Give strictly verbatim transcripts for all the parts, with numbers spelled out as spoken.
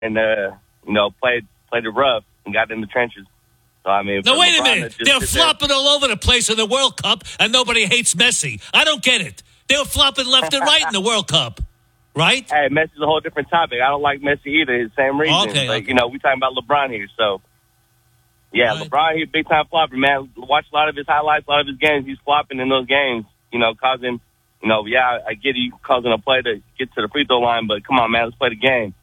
and uh, you know, played played it rough and got in the trenches. So, I mean, now, wait LeBron a minute. They're flopping there. all over the place in the World Cup, and nobody hates Messi. I don't get it. They were flopping left and right in the World Cup, right? Hey, Messi's a whole different topic. I don't like Messi either. It's the same reason. Okay, but, okay. you know, we're talking about LeBron here. So, yeah, right. LeBron, he's a big-time flopper, man. Watch a lot of his highlights, a lot of his games. He's flopping in those games, you know, causing, you know, yeah, I get you causing a play to get to the free throw line, but come on, man, let's play the game.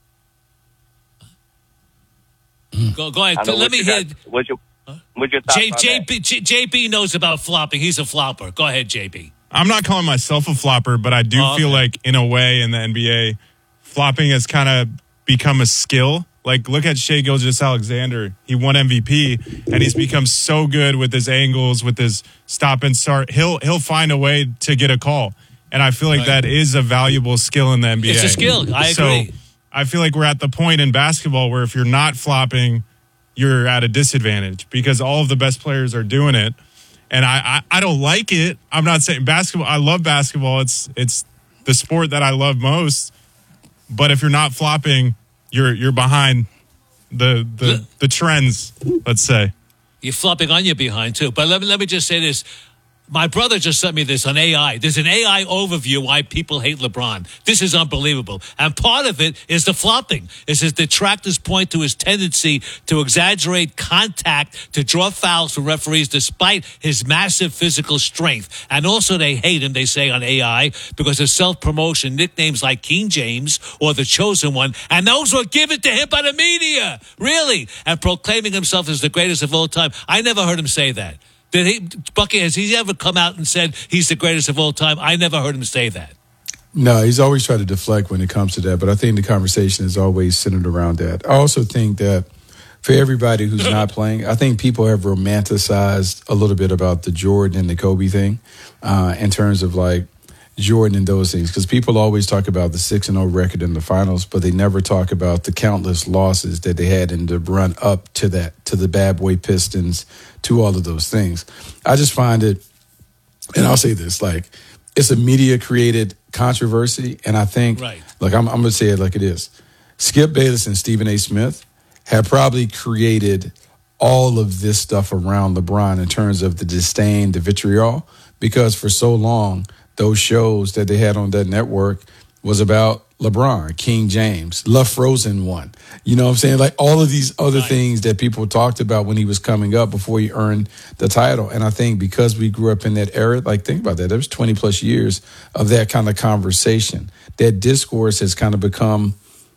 Go, go ahead. Let me hear. What's your, what's your thoughts J, on J, that? J, J, J B knows about flopping. He's a flopper. Go ahead, J B. I'm not calling myself a flopper, but I do oh, okay. feel like, in a way, in the N B A, flopping has kind of become a skill. Like, look at Shai Gilgeous-Alexander. He won M V P, and he's become so good with his angles, with his stop and start. He'll he'll find a way to get a call, and I feel like right. that is a valuable skill in the N B A. It's a skill. I so agree. I feel like we're at the point in basketball where if you're not flopping, you're at a disadvantage because all of the best players are doing it. And I, I, I don't like it. I'm not saying basketball. I love basketball. It's it's the sport that I love most. But if you're not flopping, you're you're behind the the, the trends, let's say. You're flopping on your behind, too. But let me, let me just say this. My brother just sent me this on A I. There's an A I overview why people hate LeBron. This is unbelievable. And part of it is the flopping. It says detractors point to his tendency to exaggerate contact to draw fouls from referees despite his massive physical strength. And also they hate him, they say on A I, because of self-promotion, nicknames like King James or the Chosen One. And those were given to him by the media. Really. And proclaiming himself as the greatest of all time. I never heard him say that. Did he, Bucky, has he ever come out and said he's the greatest of all time? I never heard him say that. No, he's always tried to deflect when it comes to that, but I think the conversation is always centered around that. I also think that for everybody who's not playing, I think people have romanticized a little bit about the Jordan and the Kobe thing uh, in terms of like Jordan and those things, because people always talk about the six and oh record in the finals, but they never talk about the countless losses that they had in the run up to that, to the Bad Boy Pistons, to all of those things. I just find it, and I'll say this, like, it's a media-created controversy, and I think, right. look, I'm, I'm going to say it like it is. Skip Bayless and Stephen A. Smith have probably created all of this stuff around LeBron in terms of the disdain, the vitriol, because for so long, those shows that they had on that network was about LeBron, King James, La Frozen One. You know what I'm saying? Like all of these other right. things that people talked about when he was coming up before he earned the title. And I think because we grew up in that era, like think about that, there was twenty plus years of that kind of conversation. That discourse has kind of become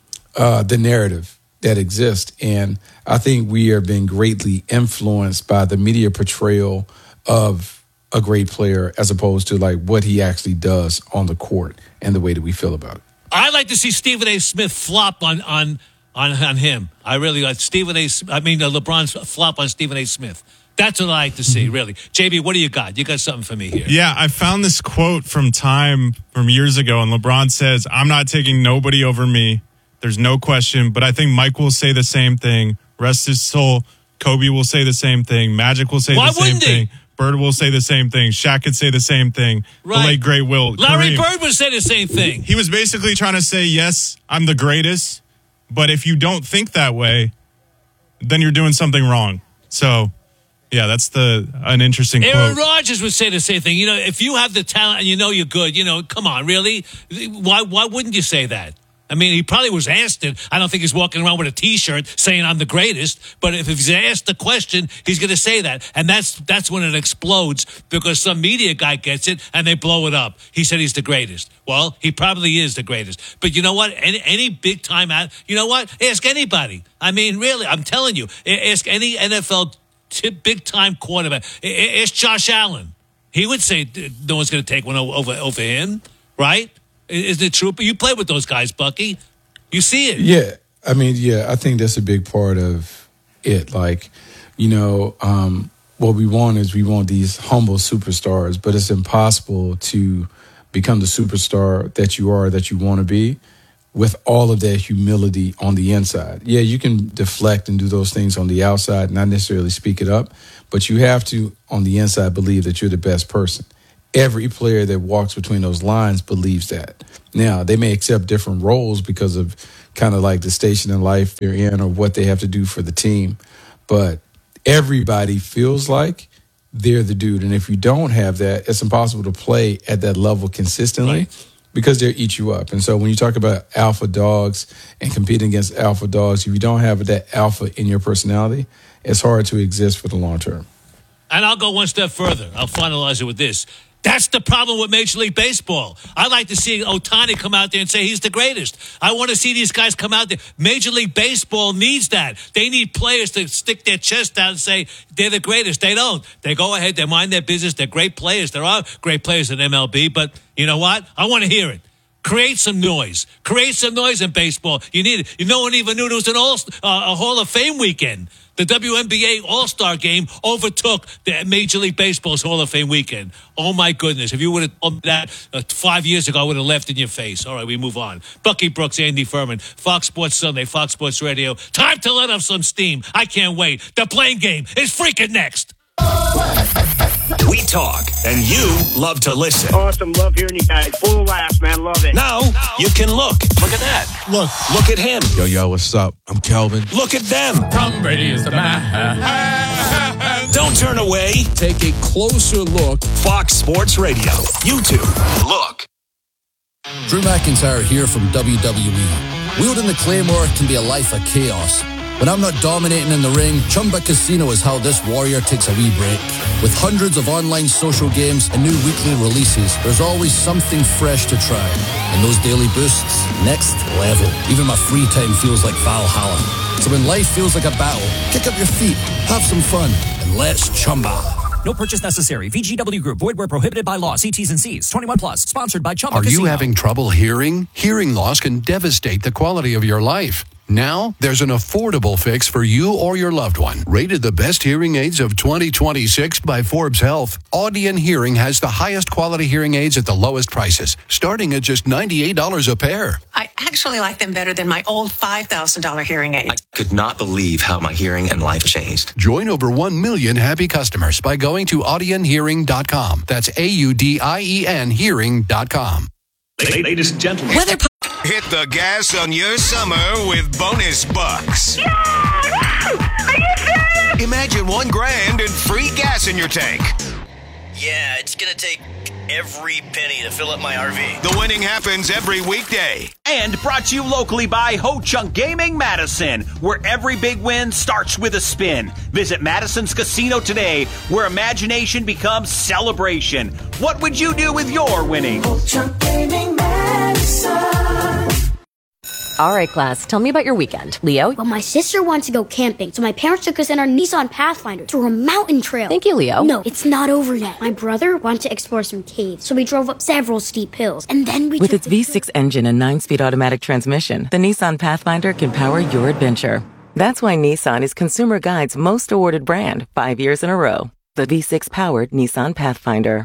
uh, the narrative that exists. And I think we are being greatly influenced by the media portrayal of a great player as opposed to like what he actually does on the court and the way that we feel about it. I like to see Stephen A. Smith flop on on on, on him. I really like Stephen A. I mean, uh, LeBron's flop on Stephen A. Smith. That's what I like to see, really. J B, what do you got? You got something for me here? Yeah, I found this quote from Time from years ago, and LeBron says, "I'm not taking nobody over me. There's no question, but I think Mike will say the same thing. Rest his soul. Kobe will say the same thing. Magic will say Why the same wouldn't he? thing. Bird will say the same thing. Shaq could say the same thing. Right. The late, great Will. Larry Kareem. Bird would say the same thing. He was basically trying to say, yes, I'm the greatest, but if you don't think that way, then you're doing something wrong. So, yeah, that's the an interesting Aaron quote. Rodgers would say the same thing. You know, if you have the talent and you know you're good, you know, come on, really? Why, why wouldn't you say that? I mean, he probably was asked it. I don't think he's walking around with a T-shirt saying I'm the greatest. But if he's asked the question, he's going to say that. And that's that's when it explodes because some media guy gets it and they blow it up. He said he's the greatest. Well, he probably is the greatest. But you know what? Any, any big time out, you know what? Ask anybody. I mean, really, I'm telling you. Ask any N F L tip, big time quarterback. Ask Josh Allen. He would say no one's going to take one over over him, right? Isn't it true? But you play with those guys, Bucky. You see it. Yeah. I mean, yeah, I think that's a big part of it. Like, you know, um, what we want is we want these humble superstars, but it's impossible to become the superstar that you are, that you want to be, with all of that humility on the inside. Yeah, you can deflect and do those things on the outside, not necessarily speak it up, but you have to, on the inside, believe that you're the best person. every player that walks between those lines believes that. Now, they may accept different roles because of kind of like the station in life they're in or what they have to do for the team. But everybody feels like they're the dude. And if you don't have that, it's impossible to play at that level consistently right. because they'll eat you up. And so when you talk about alpha dogs and competing against alpha dogs, if you don't have that alpha in your personality, it's hard to exist for the long term. And I'll go one step further. I'll finalize it with this. That's the problem with Major League Baseball. I like to see Ohtani come out there and say he's the greatest. I want to see these guys come out there. Major League Baseball needs that. They need players to stick their chest out and say they're the greatest. They don't. They go ahead. They mind their business. They're great players. There are great players in M L B, but you know what? I want to hear it. Create some noise. Create some noise in baseball. You need it. You no one even knew there was an all uh, a Hall of Fame weekend. The W N B A All-Star Game overtook the Major League Baseball's Hall of Fame weekend. Oh, my goodness. If you would have done that uh, five years ago, I would have left in your face. All right, we move on. Bucky Brooks, Andy Furman, Fox Sports Sunday, Fox Sports Radio. Time to let off some steam. I can't wait. The playing game is freaking next. We talk, and you love to listen. Awesome. Love hearing you guys. Full of laughs, man. Love it. Now, you can look. Look at that. Look. Look at him. Yo, yo, what's up? I'm Kelvin. Look at them. Tom Brady is the man. Don't turn away. Take a closer look. Fox Sports Radio. YouTube. Look. Drew McIntyre here from W W E. Wielding the Claymore can be a life of chaos. When I'm not dominating in the ring, Chumba Casino is how this warrior takes a wee break. With hundreds of online social games and new weekly releases, there's always something fresh to try. And those daily boosts, next level. Even my free time feels like Valhalla. So when life feels like a battle, kick up your feet, have some fun, and let's Chumba. No purchase necessary. V G W Group. Void where prohibited by law. See T's and C's. twenty-one plus. Sponsored by Chumba Are Casino. you having trouble hearing? Hearing loss can devastate the quality of your life. Now, there's an affordable fix for you or your loved one. Rated the best hearing aids of twenty twenty-six by Forbes Health, Audion Hearing has the highest quality hearing aids at the lowest prices, starting at just ninety-eight dollars a pair. I actually like them better than my old five thousand dollars hearing aid. I could not believe how my hearing and life changed. Join over one million happy customers by going to audion hearing dot com. That's A U D I E N hearing dot com. Ladies and gentlemen. Weather po- Hit the gas on your summer with bonus bucks. Yeah! Are you serious? Imagine one grand and free gas in your tank. Yeah, it's gonna take every penny to fill up my R V. The winning happens every weekday. And brought to you locally by Ho Chunk Gaming Madison, where every big win starts with a spin. Visit Madison's Casino today, where imagination becomes celebration. What would you do with your winnings? Ho Chunk Gaming Madison. All right, class, tell me about your weekend. Leo? Well, my sister wants to go camping, so my parents took us in our Nissan Pathfinder through a mountain trail. Thank you, Leo. No, it's not over yet. My brother wanted to explore some caves, so we drove up several steep hills, and then we With its V six engine and nine-speed automatic transmission, the Nissan Pathfinder can power your adventure. That's why Nissan is Consumer Guide's most awarded brand, five years in a row. The V six-powered Nissan Pathfinder.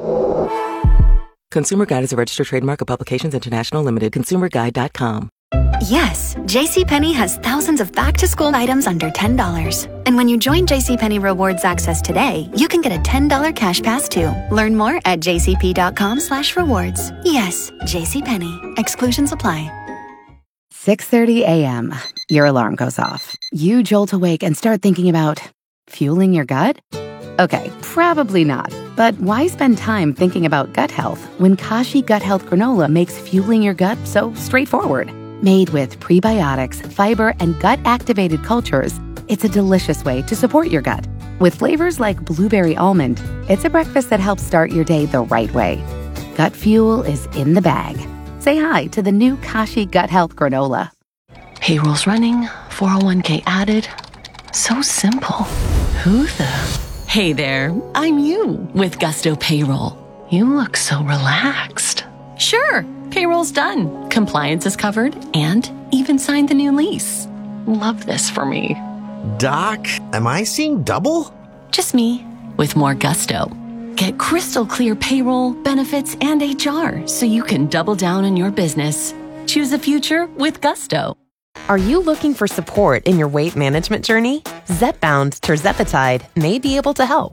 Consumer Guide is a registered trademark of Publications International Limited. consumer guide dot com. Yes, JCPenney has thousands of back-to-school items under ten dollars. And when you join JCPenney Rewards Access today, you can get a ten dollars cash pass too. Learn more at jcp.com slash rewards. Yes, JCPenney. Exclusions apply. six thirty a.m. Your alarm goes off. You jolt awake and start thinking about fueling your gut? Okay, probably not. But why spend time thinking about gut health when Kashi Gut Health Granola makes fueling your gut so straightforward? Made with prebiotics, fiber, and gut-activated cultures, it's a delicious way to support your gut. With flavors like blueberry almond, it's a breakfast that helps start your day the right way. Gut fuel is in the bag. Say hi to the new Kashi Gut Health Granola. Payroll's running, four oh one k added. So simple. Who the... Hey there, I'm you with Gusto Payroll. You look so relaxed. Sure, payroll's done, compliance is covered, and even signed the new lease. Love this for me. Doc, am I seeing double? Just me, with more gusto. Get crystal clear payroll, benefits, and H R so you can double down in your business. Choose a future with Gusto. Are you looking for support in your weight management journey? Zepbound tirzepatide may be able to help.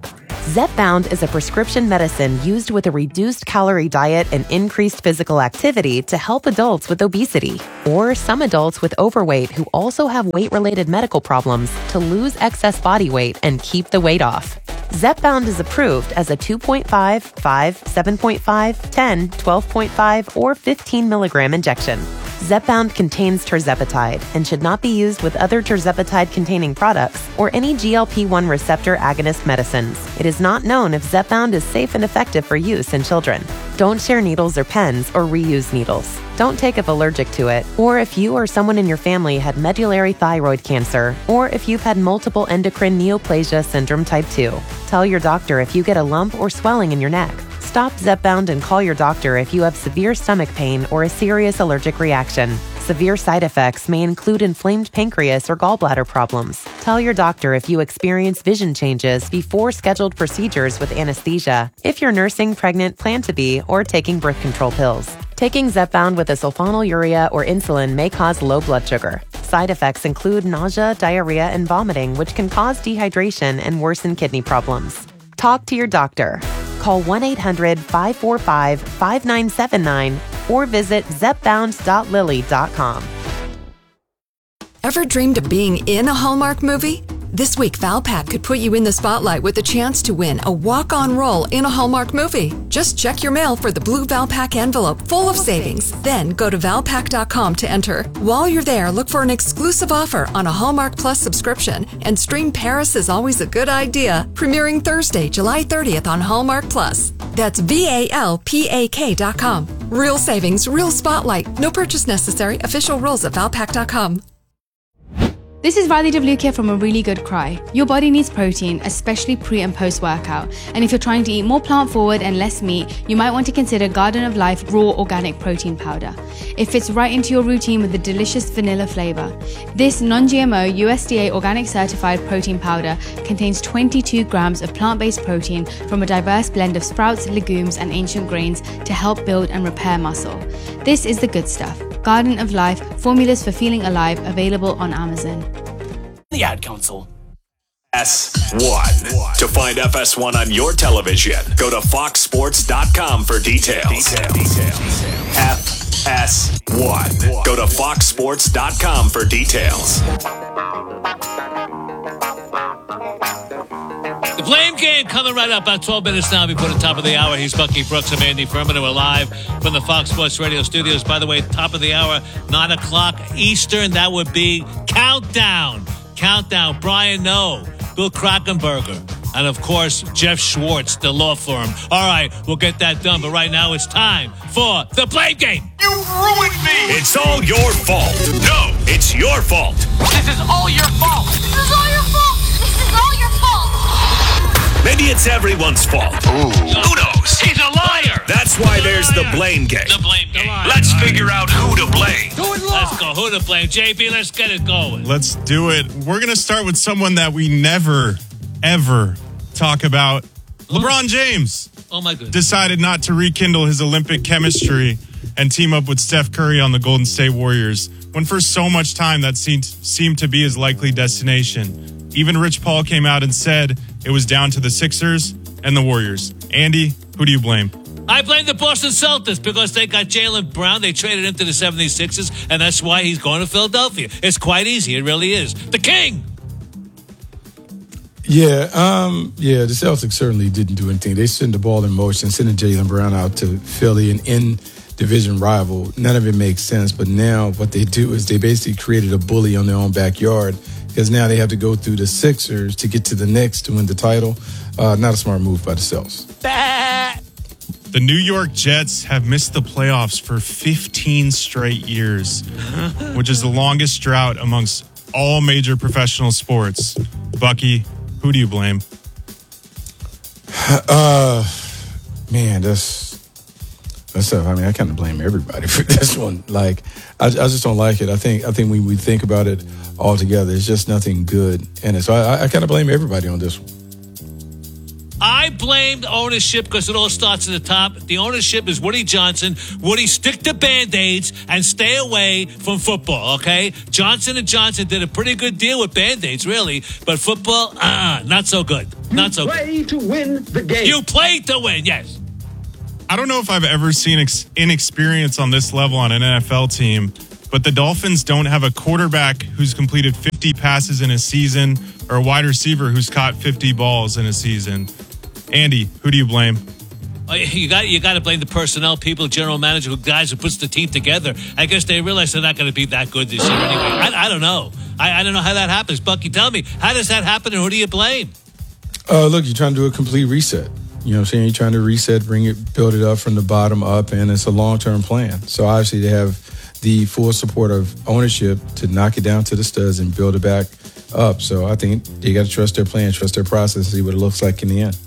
Zepbound is a prescription medicine used with a reduced calorie diet and increased physical activity to help adults with obesity, or some adults with overweight who also have weight-related medical problems to lose excess body weight and keep the weight off. Zepbound is approved as a two point five, five, seven point five, ten, twelve point five, or fifteen milligram injection. Zepbound contains tirzepatide and should not be used with other tirzepatide-containing products or any G L P one receptor agonist medicines. It is not known if Zepbound is safe and effective for use in children. Don't share needles or pens or reuse needles. Don't take if allergic to it, or if you or someone in your family had medullary thyroid cancer, or if you've had multiple endocrine neoplasia syndrome type two. Tell your doctor if you get a lump or swelling in your neck. Stop Zepbound and call your doctor if you have severe stomach pain or a serious allergic reaction. Severe side effects may include inflamed pancreas or gallbladder problems. Tell your doctor if you experience vision changes before scheduled procedures with anesthesia, if you're nursing, pregnant, plan to be, or taking birth control pills. Taking Zepbound with a sulfonylurea or insulin may cause low blood sugar. Side effects include nausea, diarrhea, and vomiting, which can cause dehydration and worsen kidney problems. Talk to your doctor. Call one eight hundred, five four five, five nine seven nine or visit zepbound dot lilly dot com. Ever dreamed of being in a Hallmark movie? This week, Valpak could put you in the spotlight with a chance to win a walk-on role in a Hallmark movie. Just check your mail for the blue Valpak envelope full of savings. Then go to valpak dot com to enter. While you're there, look for an exclusive offer on a Hallmark Plus subscription and stream Paris is Always a Good Idea, premiering Thursday, July thirtieth on Hallmark Plus. That's V A L P A K dot com. Real savings, real spotlight. No purchase necessary. Official rules at valpak dot com. This is Radhi Devlukia from A Really Good Cry. Your body needs protein, especially pre and post workout. And if you're trying to eat more plant forward and less meat, you might want to consider Garden of Life Raw Organic Protein Powder. It fits right into your routine with a delicious vanilla flavor. This non-G M O U S D A organic certified protein powder contains twenty-two grams of plant-based protein from a diverse blend of sprouts, legumes, and ancient grains to help build and repair muscle. This is the good stuff. Garden of Life, formulas for feeling alive, available on Amazon. The Ad Council. F S one. To find F S one on your television, go to fox sports dot com for details. Details. F S one. Go to fox sports dot com for details. The Blame Game coming right up about twelve minutes now before the top of the hour. He's Bucky Brooks. I'm Andy Furman. We're live from the Fox Sports Radio studios. By the way, top of the hour, nine o'clock Eastern. That would be Countdown. Countdown. Brian Noe, Bill Krakenberger, and of course, Jeff Schwartz, the law firm. All right, we'll get that done. But right now, it's time for the Blame Game. You ruined me. It's all your fault. No, it's your fault. This is all your fault. This is all your fault. This is all your fault. Maybe it's everyone's fault. Ooh. Who knows? He's a liar. That's why there's the Blame Game. The Blame Game. Let's figure out who to blame. Let's go. Who to blame? J B, let's get it going. Let's do it. We're going to start with someone that we never, ever talk about. LeBron James. Oh, my goodness. Decided not to rekindle his Olympic chemistry and team up with Steph Curry on the Golden State Warriors, when for so much time that seemed, seemed to be his likely destination. Even Rich Paul came out and said it was down to the Sixers and the Warriors. Andy, who do you blame? I blame the Boston Celtics because they got Jaylen Brown. They traded him to the seventy-sixers, and that's why he's going to Philadelphia. It's quite easy. It really is. The King. Yeah, um, yeah, the Celtics certainly didn't do anything. They sent the ball in motion, sending Jaylen Brown out to Philly, an in-division rival. None of it makes sense, but now what they do is they basically created a bully on their own backyard, because now they have to go through the Sixers to get to the Knicks to win the title. Uh, not a smart move by the Celtics. The New York Jets have missed the playoffs for fifteen straight years, which is the longest drought amongst all major professional sports. Bucky, who do you blame? Uh, man, that's that's tough. I mean, I kind of blame everybody for this one. Like, I, I just don't like it. I think I think when we think about it all together, it's just nothing good in it. So I, I kind of blame everybody on this one. I I blamed ownership because it all starts at the top. The ownership is Woody Johnson. Woody, stick to Band-Aids and stay away from football, okay? Johnson and Johnson did a pretty good deal with Band-Aids, really. But football, uh-uh, not so good. Not so good. You play to win the game. You play to win, yes. I don't know if I've ever seen ex- inexperience on this level on an N F L team, but the Dolphins don't have a quarterback who's completed fifty passes in a season or a wide receiver who's caught fifty balls in a season. Andy, who do you blame? Oh, you got you got to blame the personnel people, general manager, who guys who puts the team together. I guess they realize they're not going to be that good this year anyway. I, I don't know. I, I don't know how that happens. Bucky, tell me, how does that happen and who do you blame? Uh, look, you're trying to do a complete reset. You know what I'm saying? You're trying to reset, bring it, build it up from the bottom up, and it's a long-term plan. So obviously they have the full support of ownership to knock it down to the studs and build it back up. So I think you got to trust their plan, trust their process, see what it looks like in the end.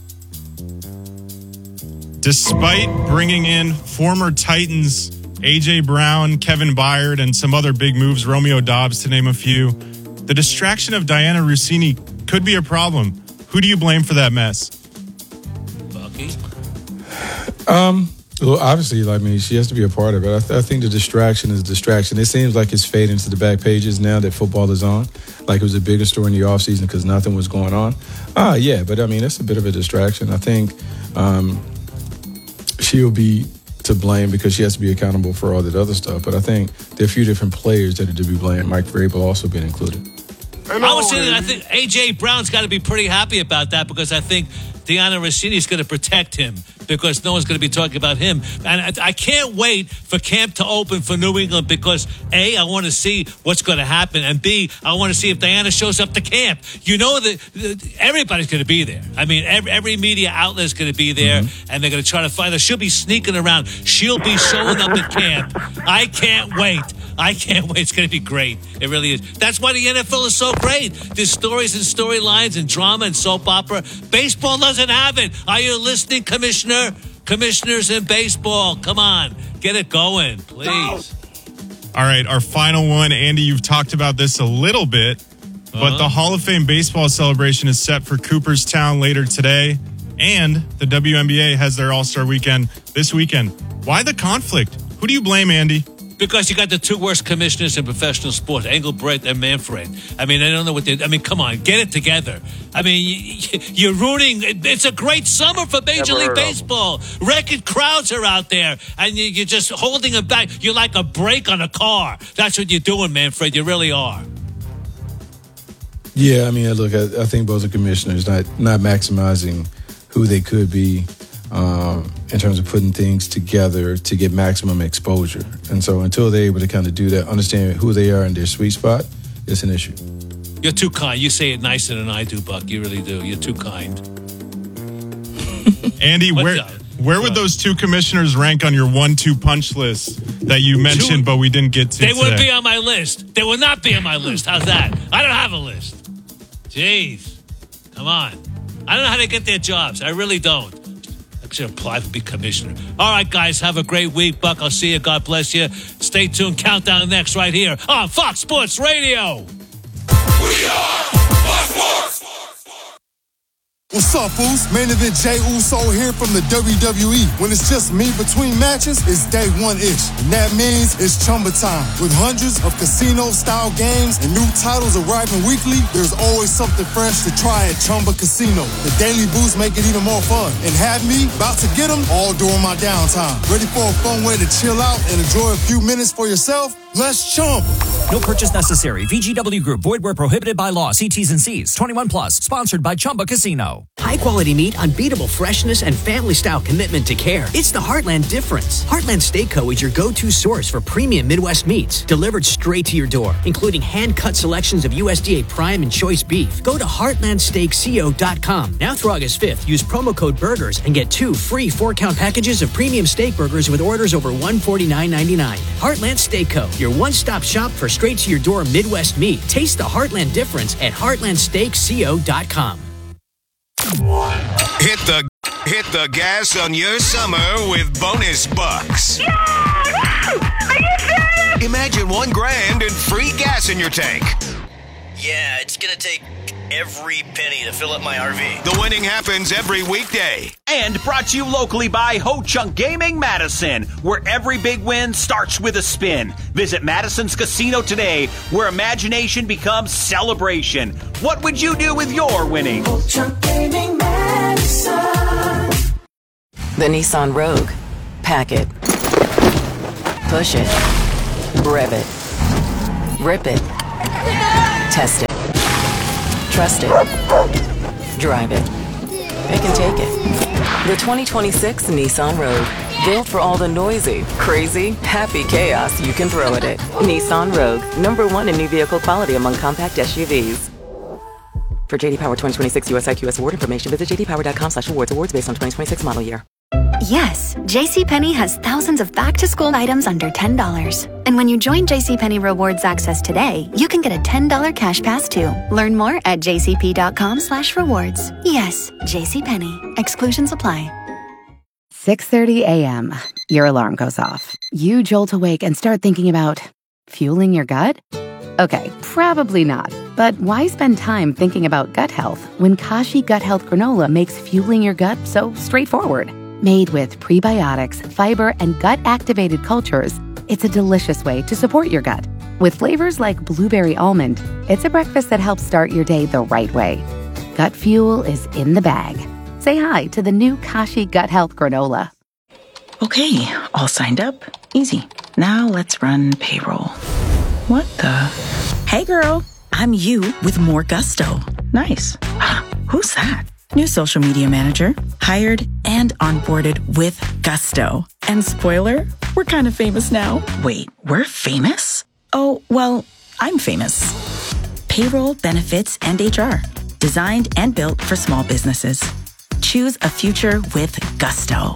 Despite bringing in former Titans A J Brown, Kevin Byard, and some other big moves, Romeo Doubs to name a few, the distraction of Diana Rossini could be a problem. Who do you blame for that mess? Bucky? Um, well, obviously, I mean, she has to be a part of it. I, th- I think the distraction is a distraction. It seems like it's fading to the back pages now that football is on. Like it was a bigger story in the offseason because nothing was going on. Ah, yeah, but I mean, it's a bit of a distraction. I think um, she'll be to blame because she has to be accountable for all that other stuff. But I think there are a few different players that are to be blamed. Mike Vrabel also been included. I was saying, I think A J Brown's got to be pretty happy about that because I think Diana Rossini is going to protect him because no one's going to be talking about him. And I, I can't wait for camp to open for New England because, A, I want to see what's going to happen, and B, I want to see if Diana shows up to camp. You know that, that everybody's going to be there. I mean, every, every media outlet is going to be there, mm-hmm. and they're going to try to find her. She'll be sneaking around. She'll be showing up at camp. I can't wait. I can't wait. It's going to be great. It really is. That's why the N F L is so great. There's stories and storylines and drama and soap opera. Baseball doesn't have it. Are you listening, Commissioner? Commissioners in baseball, come on. Get it going, please. All right, our final one. Andy, you've talked about this a little bit, but uh-huh. the Hall of Fame baseball celebration is set for Cooperstown later today, and the W N B A has their All-Star weekend this weekend. Why the conflict? Who do you blame, Andy? Because you got the two worst commissioners in professional sports, Engelbrecht and Manfred. I mean, I don't know what they... I mean, come on, get it together. I mean, you're rooting... It's a great summer for Major Never League Baseball. Record crowds are out there, and you're just holding them back. You're like a brake on a car. That's what you're doing, Manfred. You really are. Yeah, I mean, look, I, I think both the commissioners not, not maximizing who they could be um, in terms of putting things together to get maximum exposure. And so until they're able to kind of do that, understand who they are in their sweet spot, it's an issue. You're too kind. You say it nicer than I do, Buck. You really do. You're too kind. Andy, where where would those two commissioners rank on your one two punch list that you mentioned, two, but we didn't get to They today? wouldn't be on my list. They would not be on my list. How's that? I don't have a list. Jeez. Come on. I don't know how they get their jobs. I really don't. I should apply to be commissioner. All right, guys, have a great week. Buck, I'll see you. God bless you. Stay tuned. Countdown next right here on Fox Sports Radio. We are Fox Sports. What's up, fools? Main event Jey Uso here from the W W E. When it's just me between matches, it's day one-ish. And that means it's Chumba time. With hundreds of casino-style games and new titles arriving weekly, there's always something fresh to try at Chumba Casino. The daily boosts make it even more fun. And have me about to get them all during my downtime. Ready for a fun way to chill out and enjoy a few minutes for yourself? Let's Chumba. No purchase necessary. V G W Group. Void where prohibited by law. See T's and C's. twenty-one plus. Sponsored by Chumba Casino. High-quality meat, unbeatable freshness, and family-style commitment to care. It's the Heartland difference. Heartland Steak Co. is your go-to source for premium Midwest meats, delivered straight to your door, including hand-cut selections of U S D A Prime and Choice beef. Go to heartland steak co dot com. Now through August fifth, use promo code BURGERS and get two free four-count packages of premium steak burgers with orders over one hundred forty-nine ninety-nine. Heartland Steak Co., your one-stop shop for straight-to-your-door Midwest meat. Taste the Heartland difference at heartland steak co dot com. Hit the hit the gas on your summer with bonus bucks. Yeah! Are you serious? Imagine one grand and free gas in your tank. Yeah, it's gonna take every penny to fill up my R V. The winning happens every weekday. And brought to you locally by Ho Chunk Gaming Madison, where every big win starts with a spin. Visit Madison's Casino today, where imagination becomes celebration. What would you do with your winning? Ho Chunk Gaming Madison. The Nissan Rogue. Pack it. Push it. Rev it. Rip it. Test it. Trust it. Drive it. It can take it. The twenty twenty-six Nissan Rogue. Built for all the noisy, crazy, happy chaos you can throw at it. Nissan Rogue. Number one in new vehicle quality among compact S U Vs. For J D Power twenty twenty-six U S I Q S award information, visit j d power dot com slash awards. Awards based on twenty twenty-six model year. Yes, JCPenney has thousands of back-to-school items under ten dollars. And when you join JCPenney Rewards Access today, you can get a ten dollars cash pass too. Learn more at j c p dot com slash rewards. Yes, JCPenney. Exclusions apply. six thirty a.m. Your alarm goes off. You jolt awake and start thinking about fueling your gut? Okay, probably not. But why spend time thinking about gut health when Kashi Gut Health Granola makes fueling your gut so straightforward? Made with prebiotics, fiber, and gut-activated cultures, it's a delicious way to support your gut. With flavors like blueberry almond, it's a breakfast that helps start your day the right way. Gut fuel is in the bag. Say hi to the new Kashi Gut Health Granola. Okay, all signed up. Easy. Now let's run payroll. What the? Hey girl, I'm you with more gusto. Nice. Who's that? New social media manager, hired and onboarded with gusto. And spoiler, we're kind of famous now. Wait, we're famous? Oh, well, I'm famous. Payroll, benefits, and H R. Designed and built for small businesses. Choose a future with gusto.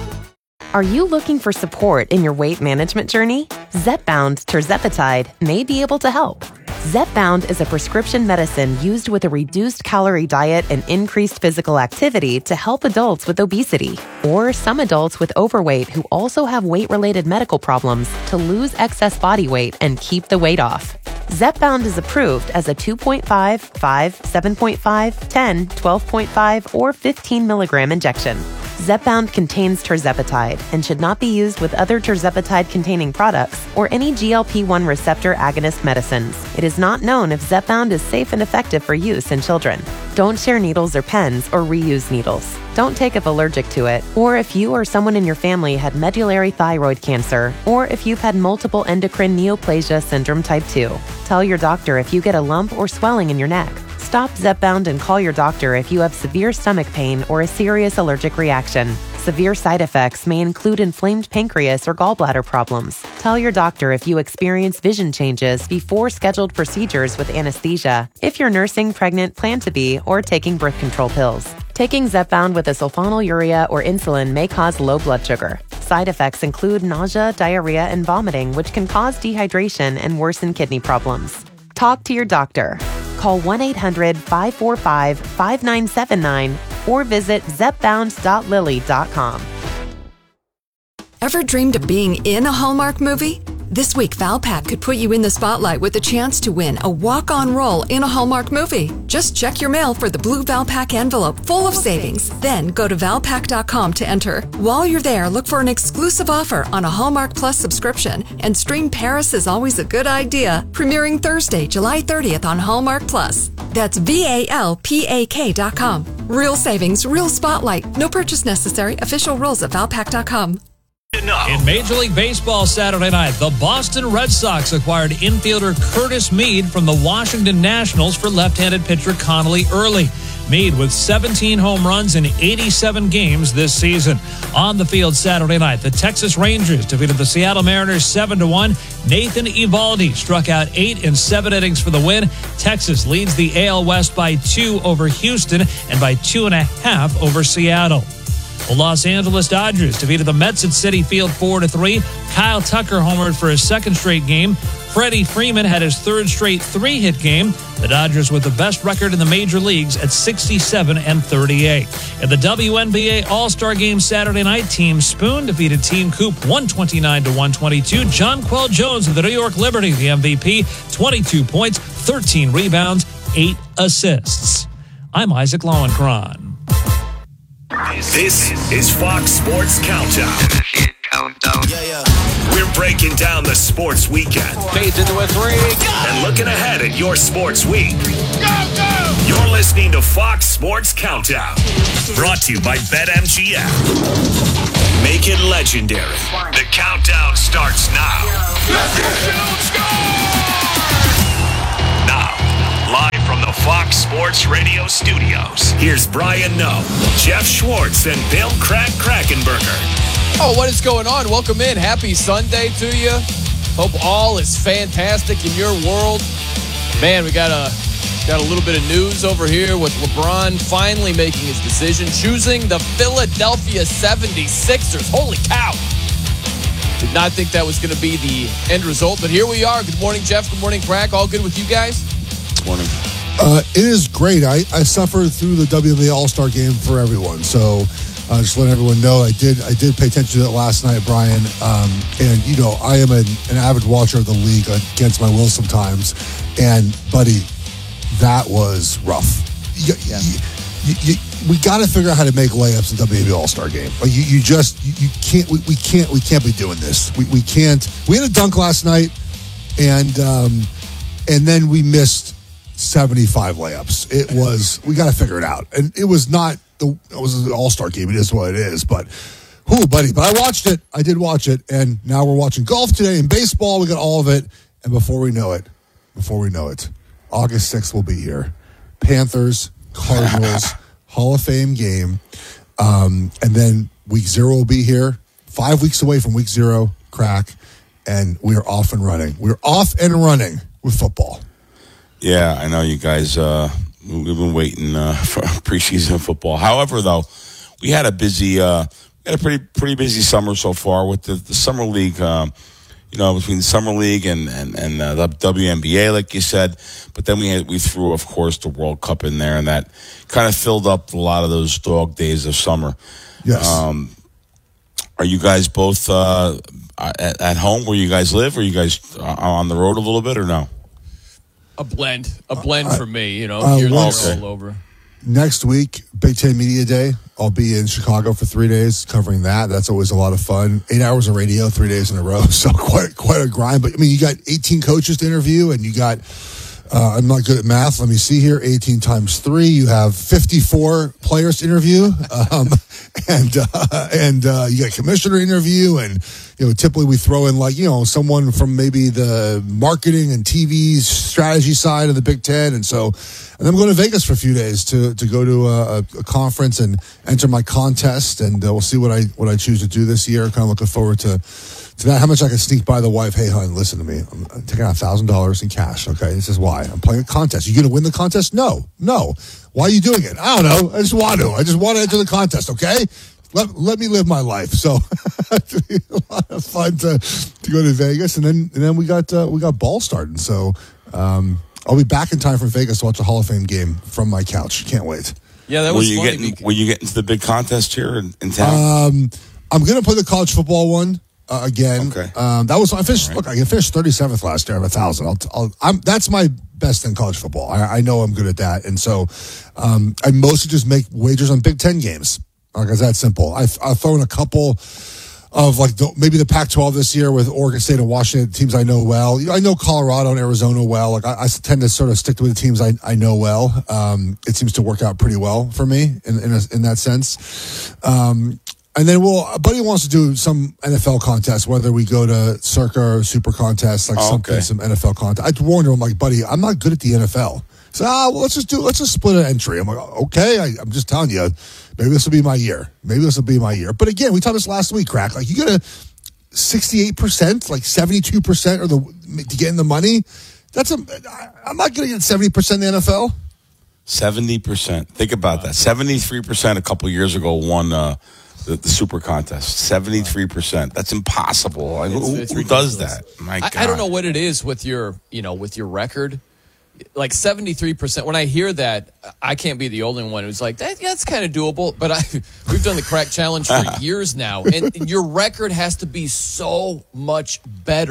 Are you looking for support in your weight management journey? Zepbound tirzepatide may be able to help. Zepbound is a prescription medicine used with a reduced calorie diet and increased physical activity to help adults with obesity, or some adults with overweight who also have weight-related medical problems to lose excess body weight and keep the weight off. Zepbound is approved as a two point five, five, seven point five, ten, twelve point five, or fifteen milligram injection. Zepbound contains tirzepatide and should not be used with other tirzepatide-containing products or any G L P one receptor agonist medicines. It is not known if Zepbound is safe and effective for use in children. Don't share needles or pens or reuse needles. Don't take if allergic to it, or if you or someone in your family had medullary thyroid cancer, or if you've had multiple endocrine neoplasia syndrome type two. Tell your doctor if you get a lump or swelling in your neck. Stop Zepbound and call your doctor if you have severe stomach pain or a serious allergic reaction. Severe side effects may include inflamed pancreas or gallbladder problems. Tell your doctor if you experience vision changes before scheduled procedures with anesthesia, if you're nursing, pregnant, plan to be, or taking birth control pills. Taking Zepbound with a sulfonylurea or insulin may cause low blood sugar. Side effects include nausea, diarrhea, and vomiting, which can cause dehydration and worsen kidney problems. Talk to your doctor. Call one eight hundred, five four five, five nine seven nine or visit zepbound dot lilly dot com. Ever dreamed of being in a Hallmark movie? This week, Valpak could put you in the spotlight with a chance to win a walk-on role in a Hallmark movie. Just check your mail for the blue Valpak envelope full of savings. Then go to valpak dot com to enter. While you're there, look for an exclusive offer on a Hallmark Plus subscription. And stream Paris is Always a Good Idea, premiering Thursday, July thirtieth on Hallmark Plus. That's V A L P A K dot com. Real savings, real spotlight. No purchase necessary. Official rules at valpak dot com. In Major League Baseball Saturday night, the Boston Red Sox acquired infielder Curtis Mead from the Washington Nationals for left-handed pitcher Connolly Early. Mead with seventeen home runs in eighty-seven games this season. On the field Saturday night, the Texas Rangers defeated the Seattle Mariners seven to one. Nathan Eovaldi struck out eight in seven innings for the win. Texas leads the A L West by two over Houston and by two and a half over Seattle. The Los Angeles Dodgers defeated the Mets at Citi Field four to three. Kyle Tucker homered for his second straight game. Freddie Freeman had his third straight three-hit game. The Dodgers with the best record in the major leagues at sixty-seven and thirty-eight. In the W N B A All-Star Game Saturday night, Team Spoon defeated Team Coop one twenty-nine to one twenty-two. Jonquel Jones of the New York Liberty, the M V P, twenty-two points, thirteen rebounds, eight assists. I'm Isaac Lowenkron. This is Fox Sports Countdown. Countdown. Yeah, yeah. We're breaking down the sports weekend. Fades into a three. Go! And looking ahead at your sports week. Go, go! You're listening to Fox Sports Countdown. Brought to you by BetMGM. Make it legendary. The countdown starts now. Now, live from the Fox Sports Radio studios, here's Brian Noe, Jeff Schwartz, and Bill Crack Krackenberger. Oh, what is going on? Welcome in. Happy Sunday to you. Hope all is fantastic in your world. Man, we got a got a little bit of news over here with LeBron finally making his decision, choosing the Philadelphia seventy-sixers. Holy cow. Did not think that was going to be the end result, but here we are. Good morning, Jeff. Good morning, Crack. All good with you guys? Good morning. Uh, it is great. I, I suffered through the W N B A All-Star game for everyone, so uh, just letting everyone know I did I did pay attention to that last night, Brian. Um, and, you know, I am an, an avid watcher of the league against my will sometimes. And, buddy, that was rough. You, yeah. you, you, you, we got to figure out how to make layups in W N B A All-Star game. Like you, you just you, you can't. We, we can't. We can't be doing this. We we can't. We had a dunk last night, and um, and then we missed seventy-five layups. It was. We got to figure it out. And it was not the. It was an All-Star game. It is what it is. But, whoo, buddy. But I watched it. I did watch it, and now we're watching golf today and baseball. We got all of it, and before we know it, before we know it, August sixth will be here. Panthers, Cardinals, Hall of Fame game. Um, and then week zero will be here. Five weeks away from week zero, Crack. And we are off and running. We're off and running with football. Yeah, I know you guys, uh, we've been waiting uh, for preseason football. However, though, we had a busy, uh, we had a pretty pretty busy summer so far with the, the Summer League, um, you know, between the Summer League and, and, and uh, the W N B A, like you said. But then we had, we threw, of course, the World Cup in there, and that kind of filled up a lot of those dog days of summer. Yes. Um, are you guys both uh, at, at home where you guys live? Or are you guys on the road a little bit or no? A blend. A blend uh, for me, you know. Uh, Here's okay. all over. Next week, Big Ten Media Day. I'll be in Chicago for three days covering that. That's always a lot of fun. Eight hours of radio, three days in a row. So quite quite a grind. But, I mean, you got eighteen coaches to interview, and you got, uh, I'm not good at math. Let me see here. eighteen times three. You have fifty-four players to interview. Um, and uh, and uh, you got commissioner interview. And, you know, typically we throw in, like, you know, someone from maybe the marketing and T V strategy side of the Big Ten. And so, and then I'm going to Vegas for a few days to, to go to a, a conference and enter my contest, and uh, we'll see what I what I choose to do this year. Kind of looking forward to to that. How much I can sneak by the wife. Hey, hon, listen to me. I'm, I'm taking out a thousand dollars in cash. Okay, this is why I'm playing a contest. You going to win the contest? No, no. Why are you doing it? I don't know. I just want to. I just want to enter the contest. Okay. Let, let me live my life. So it's a lot of fun to, to go to Vegas, and then and then we got uh, we got ball starting. So um, I'll be back in time for Vegas to watch a Hall of Fame game from my couch. Can't wait. Yeah, that were was you funny. getting Because- were you getting to the big contest here in, in town? Um, I'm gonna play the college football one uh, again. Okay. Um, that was I finished. Right. Look, I finished thirty-seventh last year. I have a thousand. I'll, I'll, I'm that's my best in college football. I, I know I'm good at that, and so um, I mostly just make wagers on Big Ten games. Like, it's that simple. I've, I've thrown a couple of, like, the, maybe the Pac twelve this year with Oregon State and Washington, teams I know well. I know Colorado and Arizona well. Like, I, I tend to sort of stick to the teams I, I know well. Um, it seems to work out pretty well for me in in, a, in that sense. Um, and then, well, a buddy wants to do some N F L contest, whether we go to Circa or Super Contest, like Oh, something, okay. some N F L contest. I warned him, I'm like, buddy, I'm not good at the N F L. So, ah, well, let's just do, let's just split an entry. I'm like, okay, I, I'm just telling you, maybe this will be my year. Maybe this will be my year. But again, we talked this last week, Crack. Like, you get a sixty-eight percent, like seventy-two percent or the, to get in the money. That's a, I'm not going to get seventy percent in the N F L. seventy percent. Think about that. seventy-three percent a couple years ago won uh, the, the Super Contest. seventy-three percent. That's impossible. Like, who It's- it's who does ridiculous. that? My I, God. I don't know what it is with your, you know, with your record. Like seventy-three percent. When I hear that, I can't be the only one who's like, that, yeah, that's kind of doable. But I, we've done the Crack Challenge for years now, and your record has to be so much better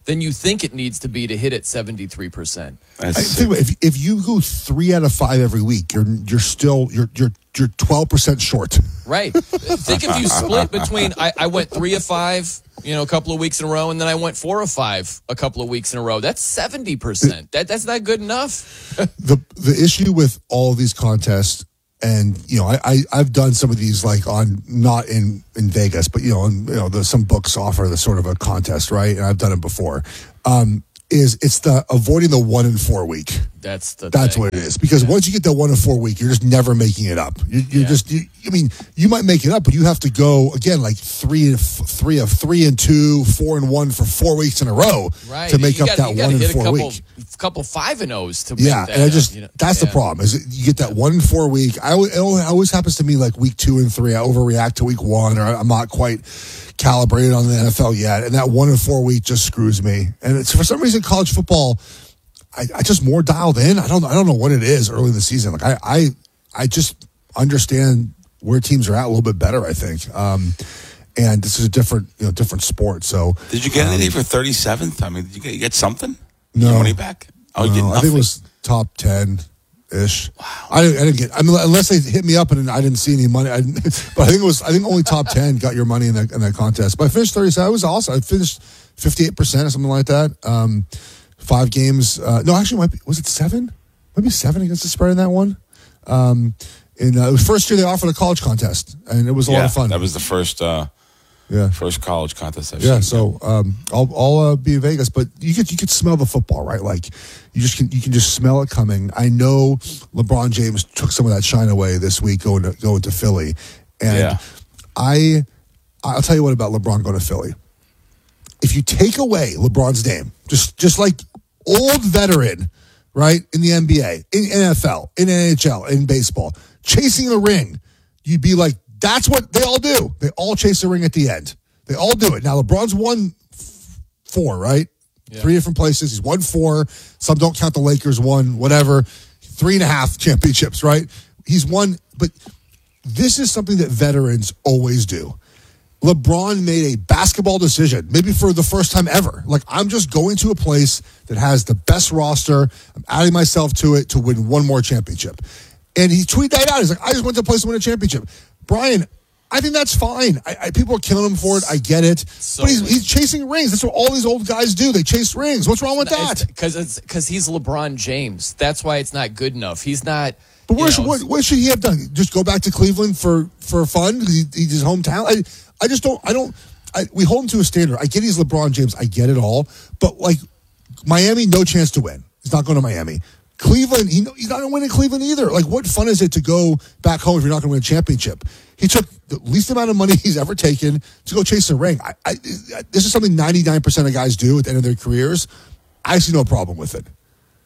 than you think it needs to be to hit at seventy-three percent. I think about it, if if you go three out of five every week, you're you're still you're you're you're twelve percent short. Right. Think if you split between I, I went three of five, you know, a couple of weeks in a row, and then I went four of five a couple of weeks in a row. That's seventy percent. That that's not good enough. the the issue with all of these contests, and you know, I, I I've done some of these like on not in, in Vegas, but you know, and, you know, there's some books offer the sort of a contest, right? And I've done it before. Um, is it's the avoiding the one in four week. That's the That's thing. what it is. Because yeah. once you get that one in four week, you're just never making it up. You're, you're yeah. just, you, I mean, you might make it up, but you have to go again like three and three of three and two, four and one for four weeks in a row right. to make you up gotta, that one in four a couple, week. A couple five and O's to yeah, make that and I just up, you know? that's yeah. the problem is you get that one in four week. I it always happens to me like week two and three. I overreact to week one, or I'm not quite calibrated on the N F L yet, and that one in four week just screws me. And it's for some reason college football. I, I just more dialed in. I don't I don't know what it is early in the season. Like I I, I just understand where teams are at a little bit better, I think. Um, and this is a different you know different sport. So did you get um, anything for thirty-seventh? I mean, did you get, you get something? No Your money back? Oh, you no, get nothing. I think it was top ten ish. Wow. I didn't, I didn't get. I mean, unless they hit me up and I didn't see any money. I didn't, but I think it was. I think only top ten got your money in that in that contest. But I finished thirty-seven. It was awesome. I finished fifty-eight percent or something like that. Um, Five games. Uh, no, actually, might be, was it seven? Maybe seven against the spread in that one. Um, in uh, it was first year they offered a college contest, and it was a yeah, lot of fun. That was the first, uh, yeah, first college contest I've yeah. seen. So um, I'll I'll uh, be in Vegas, but you could you could smell the football, right? Like you just can you can just smell it coming. I know LeBron James took some of that shine away this week going to going to Philly, and yeah. I I'll tell you what about LeBron going to Philly. If you take away LeBron's name, just just like old veteran, right, in the N B A, in N F L, in N H L, in baseball, chasing the ring, you'd be like, that's what they all do. They all chase the ring at the end. They all do it. Now, LeBron's won f- four, right? Yeah. Three different places. He's won four. Some don't count the Lakers, one, whatever. Three and a half championships, right? He's won, but this is something that veterans always do. LeBron made a basketball decision, maybe for the first time ever. Like, I'm just going to a place that has the best roster. I'm adding myself to it to win one more championship. And he tweeted that out. He's like, I just went to a place to win a championship. Brian, I think that's fine. I, I, people are killing him for it. I get it. So but he's, he's chasing rings. That's what all these old guys do. They chase rings. What's wrong with that? Because it's because he's LeBron James. That's why it's not good enough. He's not. But where you should, know, what, what should he have done? Just go back to Cleveland for, for fun? Because he, he's his hometown? I, I just don't, I don't, I, we hold him to a standard. I get he's LeBron James. I get it all. But, like, Miami, no chance to win. He's not going to Miami. Cleveland, he, he's not going to win in Cleveland either. Like, what fun is it to go back home if you're not going to win a championship? He took the least amount of money he's ever taken to go chase a ring. I, I, this is something ninety-nine percent of guys do at the end of their careers. I see no problem with it.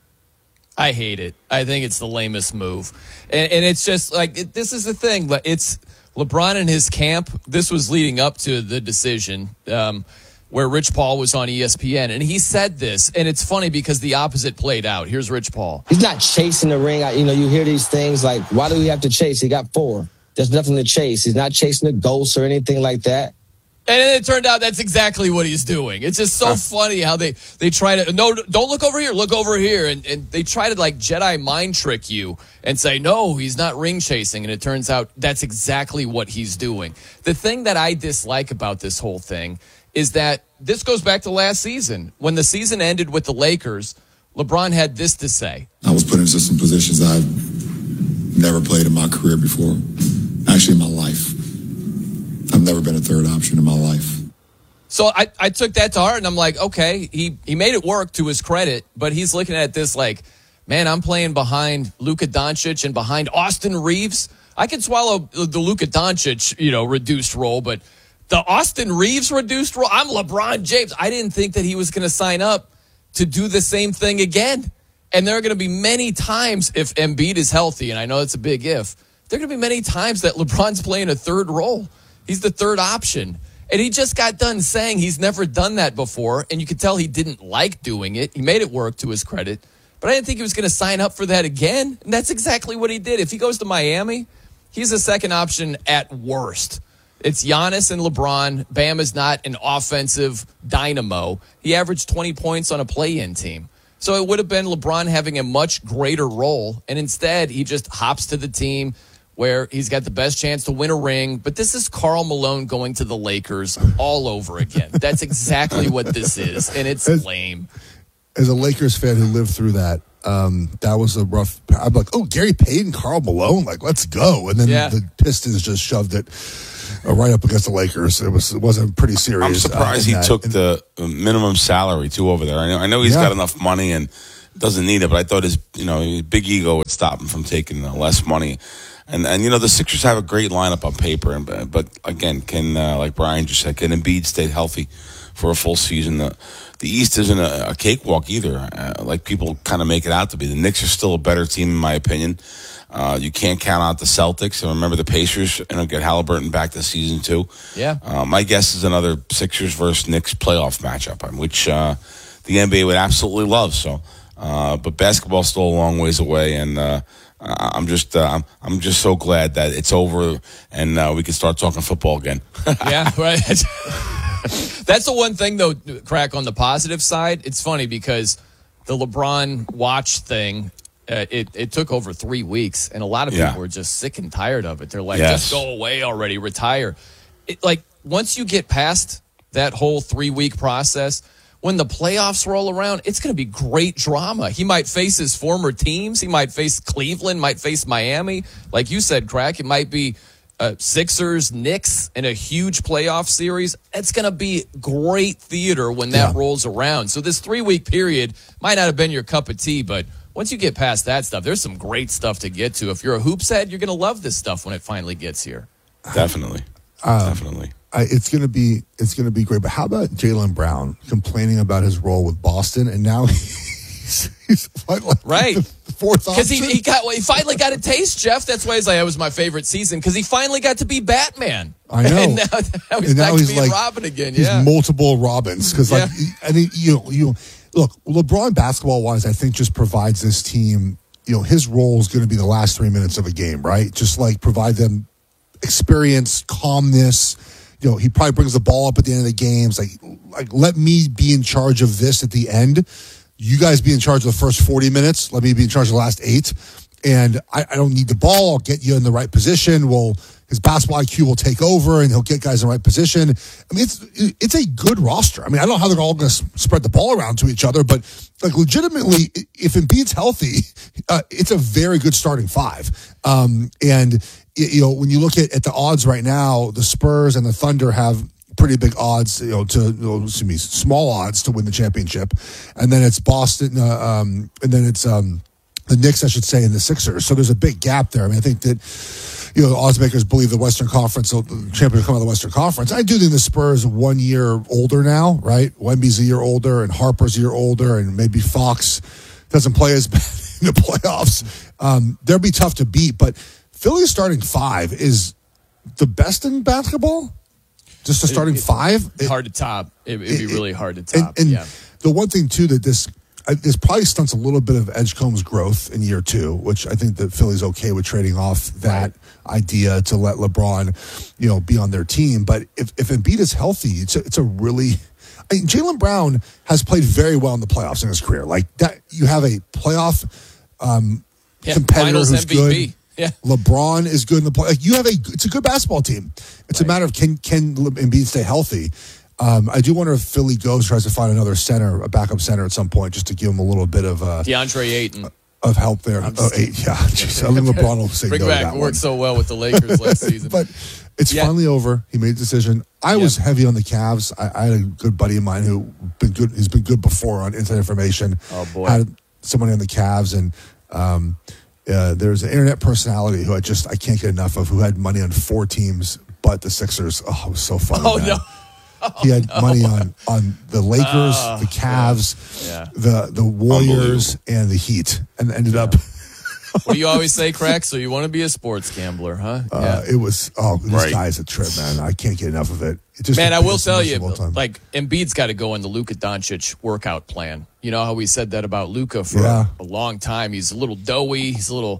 I hate it. I think it's the lamest move. And, and it's just like, it, this is the thing. It's LeBron and his camp. This was leading up to the decision um, where Rich Paul was on E S P N. And he said this, and it's funny because the opposite played out. Here's Rich Paul. He's not chasing the ring. I, you know, you hear these things like, why do we have to chase? He got four. There's nothing to chase. He's not chasing the ghosts or anything like that. And then it turned out that's exactly what he's doing. It's just so funny how they, they try to, no, don't look over here, look over here. And, and they try to like Jedi mind trick you and say, no, he's not ring chasing. And it turns out that's exactly what he's doing. The thing that I dislike about this whole thing is that this goes back to last season. When the season ended with the Lakers, LeBron had this to say. I was put into some positions I've never played in my career before. Actually, in my life. I've never been a third option in my life. So I, I took that to heart, and I'm like, okay, he, he made it work to his credit, but he's looking at this like, man, I'm playing behind Luka Doncic and behind Austin Reeves. I can swallow the Luka Doncic, you know, reduced role, but the Austin Reeves reduced role, I'm LeBron James. I didn't think that he was going to sign up to do the same thing again. And there are going to be many times if Embiid is healthy, and I know it's a big if, there are going to be many times that LeBron's playing a third role. He's the third option. And he just got done saying he's never done that before, and you could tell he didn't like doing it. He made it work to his credit. But I didn't think he was going to sign up for that again, and that's exactly what he did. If he goes to Miami, he's a second option at worst. It's Giannis and LeBron. Bam is not an offensive dynamo. He averaged twenty points on a play-in team. So it would have been LeBron having a much greater role, and instead he just hops to the team where he's got the best chance to win a ring. But this is Karl Malone going to the Lakers all over again. That's exactly what this is, and it's as, lame. As a Lakers fan who lived through that, um, that was a rough. I'm like, oh, Gary Payton, Karl Malone, like, let's go. And then Yeah. the Pistons just shoved it uh, right up against the Lakers. It was it wasn't pretty serious. I'm surprised uh, he that. took the minimum salary too over there. I know, I know he's Yeah. got enough money and doesn't need it, but I thought his, you know, his big ego would stop him from taking uh, less money. And and you know the Sixers have a great lineup on paper, and but again, can uh, like Brian just said, can Embiid stay healthy for a full season? The the East isn't a, a cakewalk either, uh, like people kind of make it out to be. The Knicks are still a better team in my opinion. Uh, you can't count out the Celtics. And remember the Pacers, you know, get Halliburton back this season too. Yeah. Uh, my guess is another Sixers versus Knicks playoff matchup, which uh, the N B A would absolutely love. So, uh, but basketball's still a long ways away, and uh, I'm just uh, I'm I'm just so glad that it's over and uh, we can start talking football again. Yeah, right. That's the one thing, though, Crack, on the positive side. It's funny because the LeBron watch thing, uh, it, it took over three weeks, and a lot of people Yeah. were just sick and tired of it. They're like, Yes. just go away already, retire. It, like, once you get past that whole three-week process, when the playoffs roll around, it's going to be great drama. He might face his former teams. He might face Cleveland, might face Miami. Like you said, Crack, it might be uh, Sixers, Knicks in a huge playoff series. It's going to be great theater when that Yeah. rolls around. So this three-week period might not have been your cup of tea, but once you get past that stuff, there's some great stuff to get to. If you're a hoops head, you're going to love this stuff when it finally gets here. Definitely, Um, definitely. I, it's gonna be it's gonna be great. But how about Jaylen Brown complaining about his role with Boston, and now he's, he's like Right. the fourth Because option? he, he got well, he finally got a taste, Jeff. That's why he's like, that was my favorite season, because he finally got to be Batman. I know. And now, now he's And back now to he's being like Robin again. he's Yeah. multiple Robins because like Yeah. I mean you you look LeBron basketball wise, I think just provides this team. You know, his role is going to be the last three minutes of a game, right? Just like provide them experience, calmness. You know, he probably brings the ball up at the end of the games. Like, like let me be in charge of this at the end. You guys be in charge of the first forty minutes. Let me be in charge of the last eight. And I, I don't need the ball. I'll get you in the right position. Well, his basketball I Q will take over, and he'll get guys in the right position. I mean, it's it's a good roster. I mean, I don't know how they're all going to spread the ball around to each other, but like legitimately, if Embiid's healthy, uh, it's a very good starting five. Um, and you know, when you look at, at the odds right now, the Spurs and the Thunder have pretty big odds, you know, to you know, excuse me, small odds to win the championship, and then it's Boston, uh, um, and then it's um, the Knicks, I should say, and the Sixers. So there's a big gap there. I mean, I think that you know, odds makers believe the Western Conference, the champion will come out of the Western Conference. I do think the Spurs are one year older now, right? Wemby's a year older, and Harper's a year older, and maybe Fox doesn't play as bad in the playoffs. Um, they'll be tough to beat, but Philly's starting five is the best in basketball. Just a starting It- it- five. It- hard to top. It, it'd be it- really hard to top. and, and yeah. the one thing too that this I, this probably stunts a little bit of Edgecombe's growth in year two, which I think that Philly's okay with trading off that idea to let LeBron, you know, be on their team. But if if Embiid is healthy, it's a, it's a really. I mean, Jaylen Brown has played very well in the playoffs in his career. Like that, you have a playoff um, Yeah, competitor finals who's M V P. good. Yeah. LeBron is good in the play. Like you have a, it's a good basketball team. It's a matter of can can Embiid stay healthy. Um, I do wonder if Philly goes tries to find another center, a backup center at some point, just to give him a little bit of uh, DeAndre Ayton. of help there. Oh, eight, yeah. Jeez, I think LeBron will say Bring no to back. that It one. worked so well with the Lakers last season. But it's Yeah. finally over. He made a decision. I Yeah. was heavy on the Cavs. I, I had a good buddy of mine who been good. He's been good before on Inside Information. Oh, boy. Had somebody on the Cavs, and um, uh, there's an internet personality who I just I can't get enough of. Who had money on four teams, but the Sixers. Oh, it was so funny. Oh, man. no. He had money on, on the Lakers, Oh, the Cavs, Yeah. the the Warriors, and the Heat, and ended up. What do you always say, Crack? So you want to be a sports gambler, huh? Uh, It was oh, this Right. guy's a trip, man. I can't get enough of it. It just Man, the I will biggest tell emotion you, of all time. like, Embiid's got to go in the Luka Doncic workout plan. You know how we said that about Luka for Yeah. a, a long time. He's a little doughy. He's a little,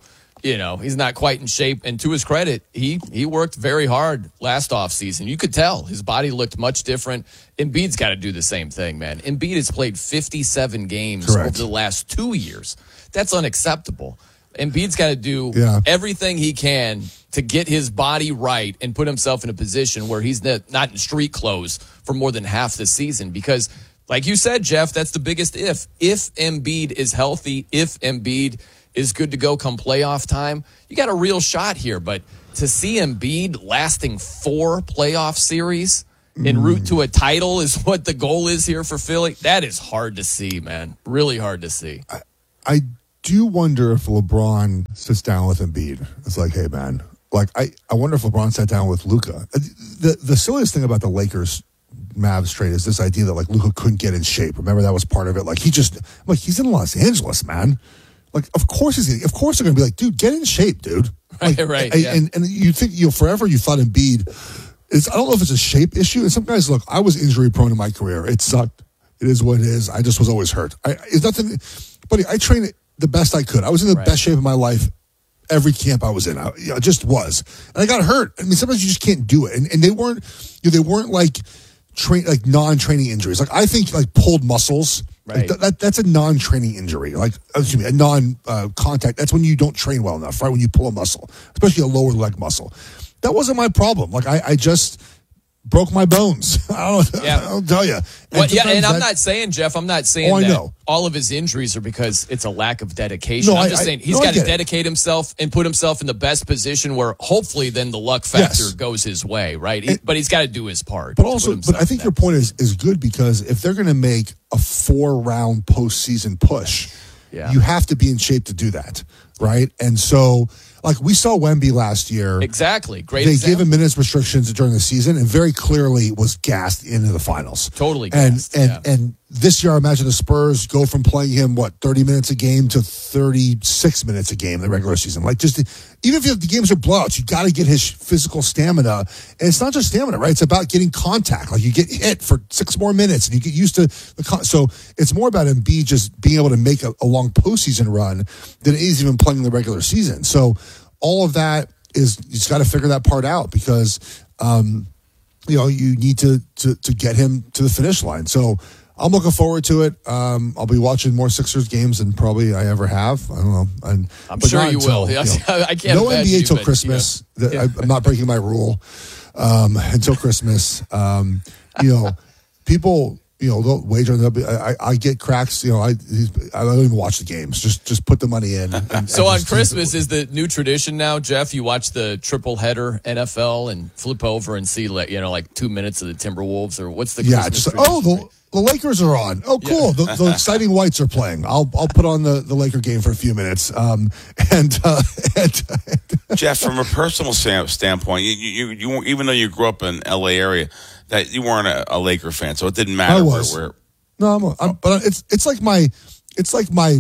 you know, he's not quite in shape. And to his credit, he he worked very hard last offseason. You could tell his body looked much different. Embiid's got to do the same thing, man. Embiid has played fifty-seven games Correct. over the last two years. That's unacceptable. Embiid's got to do Yeah. everything he can to get his body right and put himself in a position where he's not not in street clothes for more than half the season. Because, like you said, Jeff, that's the biggest if. If Embiid is healthy, if Embiid is good to go come playoff time, you got a real shot here. But to see Embiid lasting four playoff series en route to a title is what the goal is here for Philly, that is hard to see, man. Really hard to see. I, I do wonder if LeBron sits down with Embiid. It's like, hey, man, like I, I wonder if LeBron sat down with Luka. The the silliest thing about the Lakers Mavs trade is this idea that like Luka couldn't get in shape. Remember that was part of it. Like he just like he's in Los Angeles, man. Like of course he's gonna, of course they're gonna be like, dude, get in shape, dude. Like, right, right. I, Yeah. And and you think you know forever you thought Embiid is I don't know if it's a shape issue. And some guys look, I was injury prone in my career. It sucked. It is what it is. I just was always hurt. I it's nothing, buddy. I trained the best I could. I was in the Right. best shape of my life. Every camp I was in, I you know, just was, and I got hurt. I mean, sometimes you just can't do it, and and they weren't, you know, they weren't like train like non-training injuries. Like I think like pulled muscles, like, Right. th- that that's a non-training injury. Like excuse me, a non-contact. That's when you don't train well enough, right? When you pull a muscle, especially a lower leg muscle. That wasn't my problem. Like I, I just broke my bones. I don't, Yeah. I don't tell you. Well, yeah, sometimes and I'm that- not saying, Jeff, I'm not saying Oh, I that know. all of his injuries are because it's a lack of dedication. No, I'm I- just I- saying he's no, I got to get it. dedicate himself and put himself in the best position where hopefully then the luck factor Yes. goes his way, right? He- but he's got to do his part. But to also, put but himself I think in your that point is is good because if they're going to make a four round postseason push, Yeah. you have to be in shape to do that, right? And so, like we saw Wemby last year. Exactly. Great They example. gave him minutes restrictions during the season, and very clearly was gassed into the finals. Totally And gassed, and yeah. and this year, I imagine the Spurs go from playing him what thirty minutes a game to thirty six minutes a game in the regular season. Like just even if the games are blowouts, you got to get his physical stamina. And it's not just stamina, right? It's about getting contact. Like you get hit for six more minutes, and you get used to the con- so it's more about Embiid just being able to make a, a long postseason run than it is even playing the regular season. So all of that is you just got to figure that part out because um, you know you need to, to to get him to the finish line. So I'm looking forward to it. Um, I'll be watching more Sixers games than probably I ever have. I don't know. And, I'm but sure not you until, will. you know, I can't no imagine N B A you, till but, Christmas. you know. That- I, I'm not breaking my rule um, until Christmas. Um, you know, people. You know, they'll wager on the. I, I, I get cracks. You know, I I don't even watch the games. Just just put the money in. And, and So on just- Christmas is the new tradition now, Jeff. You watch the triple header N F L and flip over and see, like you know, like two minutes of the Timberwolves or what's the yeah, Christmas just tradition? oh the the Lakers are on. Oh, cool. The, the exciting whites are playing. I'll I'll put on the, the Laker game for a few minutes. Um and, uh, and Jeff, from a personal sta- standpoint, you, you, you, even though you grew up in L A area, that you weren't a, a Laker fan, so it didn't matter I where, was. where. No, I'm, I'm but it's it's like my it's like my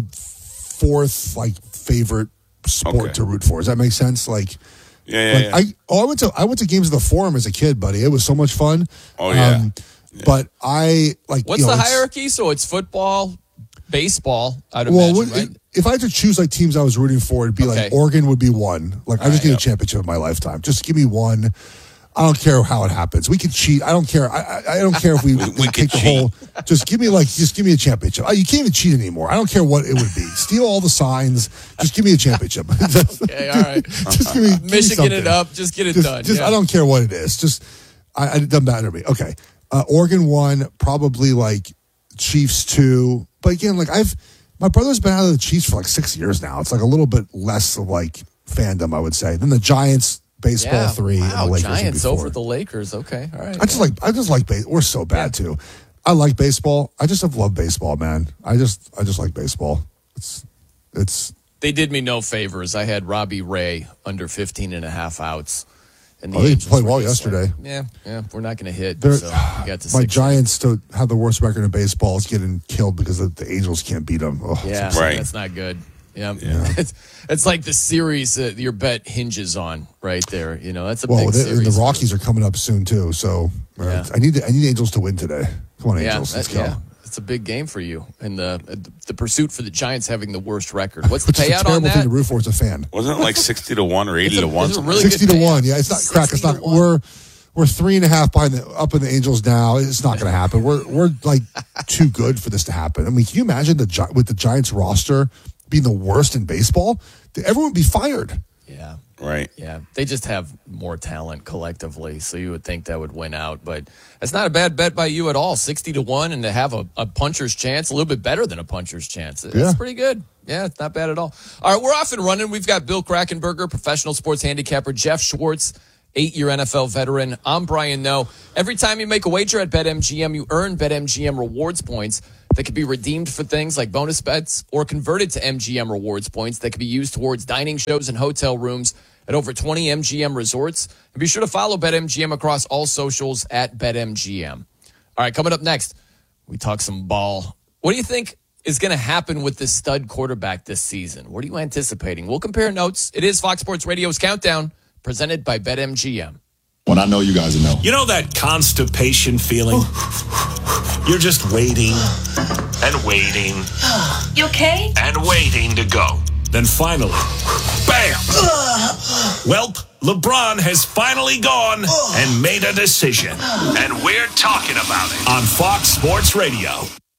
fourth like favorite sport Okay. to root for. Does that make sense? Like Yeah, yeah, like yeah. I oh I went to I went to games of the Forum as a kid, buddy. It was so much fun. Oh, yeah. Um, But I like What's you know, the it's- hierarchy? So it's football, baseball. I'd Well, imagine, when- right? if I had to choose like teams I was rooting for, it'd be like Okay. Oregon would be one. Like I All just right, need yep. a championship in my lifetime. Just give me one. I don't care how it happens. We can cheat. I don't care. I, I, I don't care if we, we, we take could the whole. Just give me like, just give me a championship. Oh, you can't even cheat anymore. I don't care what it would be. Steal all the signs. Just give me a championship. Okay, all right. just give me, give me Michigan it something. up. Just get it Just, done. just yeah. I don't care what it is. Just I, I it doesn't matter to me. Okay, uh, Oregon one, probably like Chiefs two. But again, like I've my brother's been out of the Chiefs for like six years now. It's like a little bit less of like fandom, I would say. Then the Giants, baseball Yeah, three, and wow, the Lakers would be Giants four. over the Lakers. Okay, all right. I just like I just like base. We're so bad too. I like baseball. I just have loved baseball, man. I just I just like baseball. It's it's They did me no favors. I had Robbie Ray under fifteen and a half outs. And Oh, they Angels played were well just yesterday. like, yeah, yeah, we're not going to hit. They're- So we got to my six. Giants to have the worst record in baseball is getting killed because the, the Angels can't beat them. Oh, Yeah, it's- Right. that's not good. Yeah, Yeah. It's, it's like the series that your bet hinges on right there. You know, that's a Well, big they, series. and the Rockies are coming up soon too. So uh, Yeah. I need the, I need the Angels to win today. Come on, Yeah, Angels, let's that- go. yeah. It's a big game for you in the the pursuit for the Giants having the worst record. What's the Which is a payout on terrible that? thing to root for as a fan. Wasn't it like sixty to one or eighty a- to one? it's a really sixty good to payout. one. Yeah, it's not crack. It's not. We're we're three and a half behind the, up in the Angels now. It's not going to happen. We're we're like too good for this to happen. I mean, can you imagine the Gi- with the Giants roster being the worst in baseball? Everyone would be fired. Yeah. Right. Yeah, they just have more talent collectively, so you would think that would win out. But that's not a bad bet by you at all. sixty to one, and to have a, a puncher's chance, a little bit better than a puncher's chance. That's Yeah. pretty good. Yeah, it's not bad at all. All right, we're off and running. We've got Bill Krackenberger, professional sports handicapper, Jeff Schwartz, eight-year N F L veteran. I'm Brian Noe. Every time you make a wager at BetMGM, you earn BetMGM rewards points that could be redeemed for things like bonus bets or converted to M G M rewards points that could be used towards dining shows and hotel rooms at over twenty M G M resorts. And be sure to follow BetMGM across all socials at BetMGM. All right, coming up next, we talk some ball. What do you think is going to happen with this stud quarterback this season? What are you anticipating? We'll compare notes. It is Fox Sports Radio's Countdown, presented by BetMGM. When I know you guys know. You know that constipation feeling? You're just waiting and waiting You okay? and waiting to go. Then finally, bam! Welp, LeBron has finally gone and made a decision. And we're talking about it on Fox Sports Radio.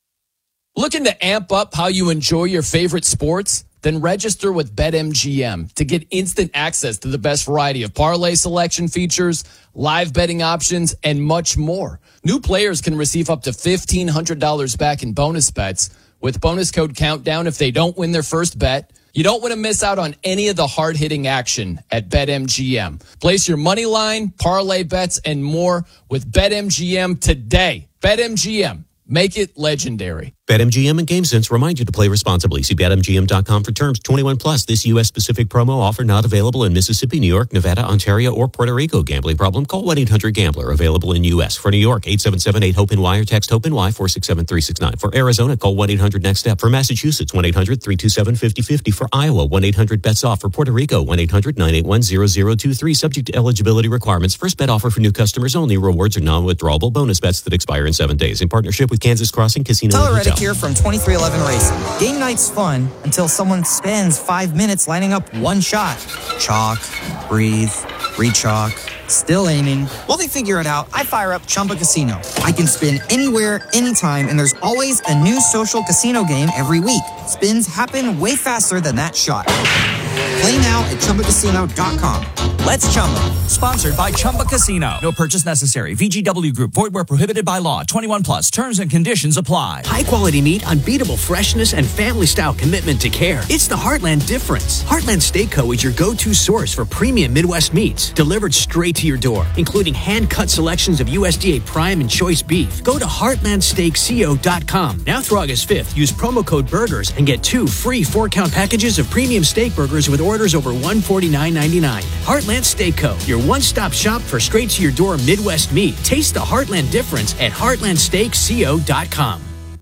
Looking to amp up how you enjoy your favorite sports? Then register with BetMGM to get instant access to the best variety of parlay selection features, live betting options, and much more. New players can receive up to fifteen hundred dollars back in bonus bets with bonus code Countdown if they don't win their first bet. You don't want to miss out on any of the hard-hitting action at BetMGM. Place your money line, parlay bets, and more with BetMGM today. BetMGM. Make it legendary. BetMGM and GameSense remind you to play responsibly. See Bet M G M dot com for terms. twenty-one plus. This U S specific promo offer not available in Mississippi, New York, Nevada, Ontario, or Puerto Rico. Gambling problem? Call one eight hundred gambler. Available in U S. For New York, eight seven seven eight hope N Y or text HOPE-NY four six seven three six nine. For Arizona, call one eight hundred next step. For Massachusetts, one eight hundred three two seven five zero five zero. For Iowa, one eight hundred bets off. For Puerto Rico, one eight hundred nine eight one zero zero two three. Subject to eligibility requirements. First bet offer for new customers only. Rewards are non-withdrawable bonus bets that expire in seven days. In partnership with Kansas Crossing Casino Tyler and Hotel. Reddick here from twenty-three eleven Racing. Game night's fun until someone spends five minutes lining up one shot. Chalk, breathe, re-chalk, still aiming. While they figure it out, I fire up Chumba Casino. I can spin anywhere, anytime, and there's always a new social casino game every week. Spins happen way faster than that shot. Play now at Chumba Casino dot com. Let's Chumba. Sponsored by Chumba Casino. No purchase necessary. V G W Group. Void where prohibited by law. twenty-one plus. Terms and conditions apply. High quality meat, unbeatable freshness, and family style commitment to care. It's the Heartland difference. Heartland Steak Co. is your go-to source for premium Midwest meats, delivered straight to your door, including hand-cut selections of U S D A Prime and Choice beef. Go to heartland steak co dot com. Now through August fifth, use promo code BURGERS and get two free four-count packages of premium steak burgers with orders over one hundred forty-nine ninety-nine. Heartland Steak Co., your one-stop shop for straight-to-your-door Midwest meat. Taste the Heartland difference at heartland steak co dot com.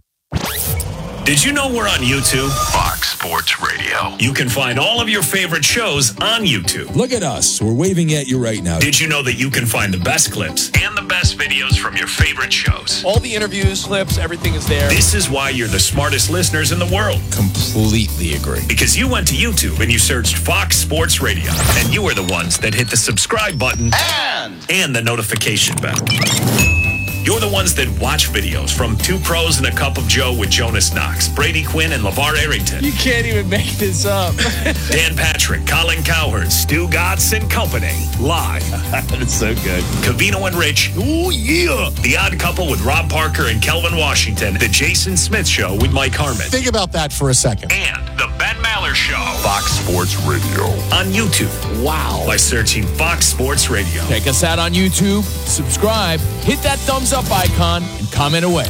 Did you know we're on YouTube? Fox Sports Radio. You can find all of your favorite shows on YouTube. Look at us. We're waving at you right now. Did you know that you can find the best clips and the best videos from your favorite shows? All the interviews, clips, everything is there. This is why you're the smartest listeners in the world. Completely agree. Because you went to YouTube and you searched Fox Sports Radio. And you are the ones that hit the subscribe button and, and the notification bell. You're the ones that watch videos from Two Pros and a Cup of Joe with Jonas Knox, Brady Quinn, and LeVar Arrington. You can't even make this up. Dan Patrick, Colin Cowherd, Stu Godson and Company. Live. That's so good. Covino and Rich. Ooh, yeah. The Odd Couple with Rob Parker and Kelvin Washington. The Jason Smith Show with Mike Harmon. Think about that for a second. And the Ben Maller Show. Fox Sports Radio. On YouTube. Wow. By searching Fox Sports Radio. Check us out on YouTube. Subscribe. Hit that thumbs up icon and comment away.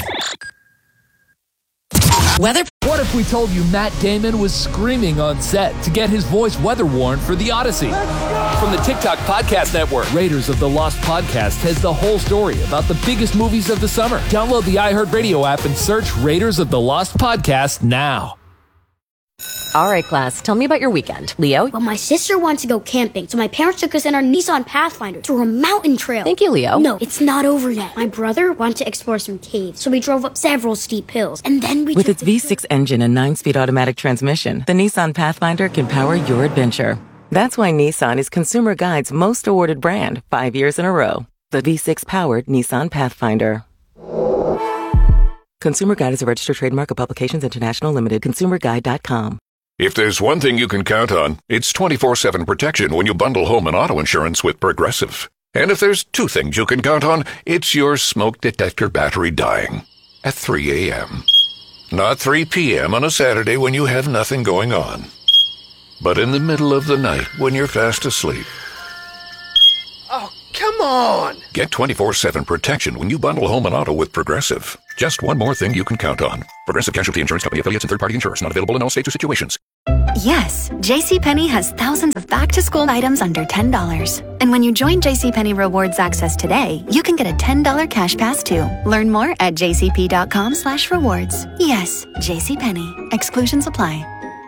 Weather. What if we told you Matt Damon was screaming on set to get his voice weather warned for The Odyssey? From the TikTok Podcast Network, Raiders of the Lost Podcast has the whole story about the biggest movies of the summer. Download the iHeartRadio app and search Raiders of the Lost Podcast now. All right, class, tell me about your weekend. Leo? Well, my sister wants to go camping, so my parents took us in our Nissan Pathfinder to a mountain trail. Thank you, Leo. No, it's not over yet. My brother wanted to explore some caves, so we drove up several steep hills, and then we With took its the V six engine and nine-speed automatic transmission, the Nissan Pathfinder can power your adventure. That's why Nissan is Consumer Guide's most awarded brand five years in a row. The V six-powered Nissan Pathfinder. Consumer Guide is a registered trademark of Publications International Limited. consumer guide dot com. If there's one thing you can count on, it's twenty-four seven protection when you bundle home and auto insurance with Progressive. And if there's two things you can count on, it's your smoke detector battery dying at three a.m. Not three p.m. on a Saturday when you have nothing going on, but in the middle of the night when you're fast asleep. Oh, come on! Get twenty-four seven protection when you bundle home and auto with Progressive. Just one more thing you can count on. Progressive Casualty Insurance Company affiliates and third-party insurers. Not available in all states or situations. Yes, JCPenney has thousands of back-to-school items under ten dollars. And when you join JCPenney Rewards Access today, you can get a ten dollars cash pass too. Learn more at jcp.com slash rewards. Yes, JCPenney. Exclusions apply.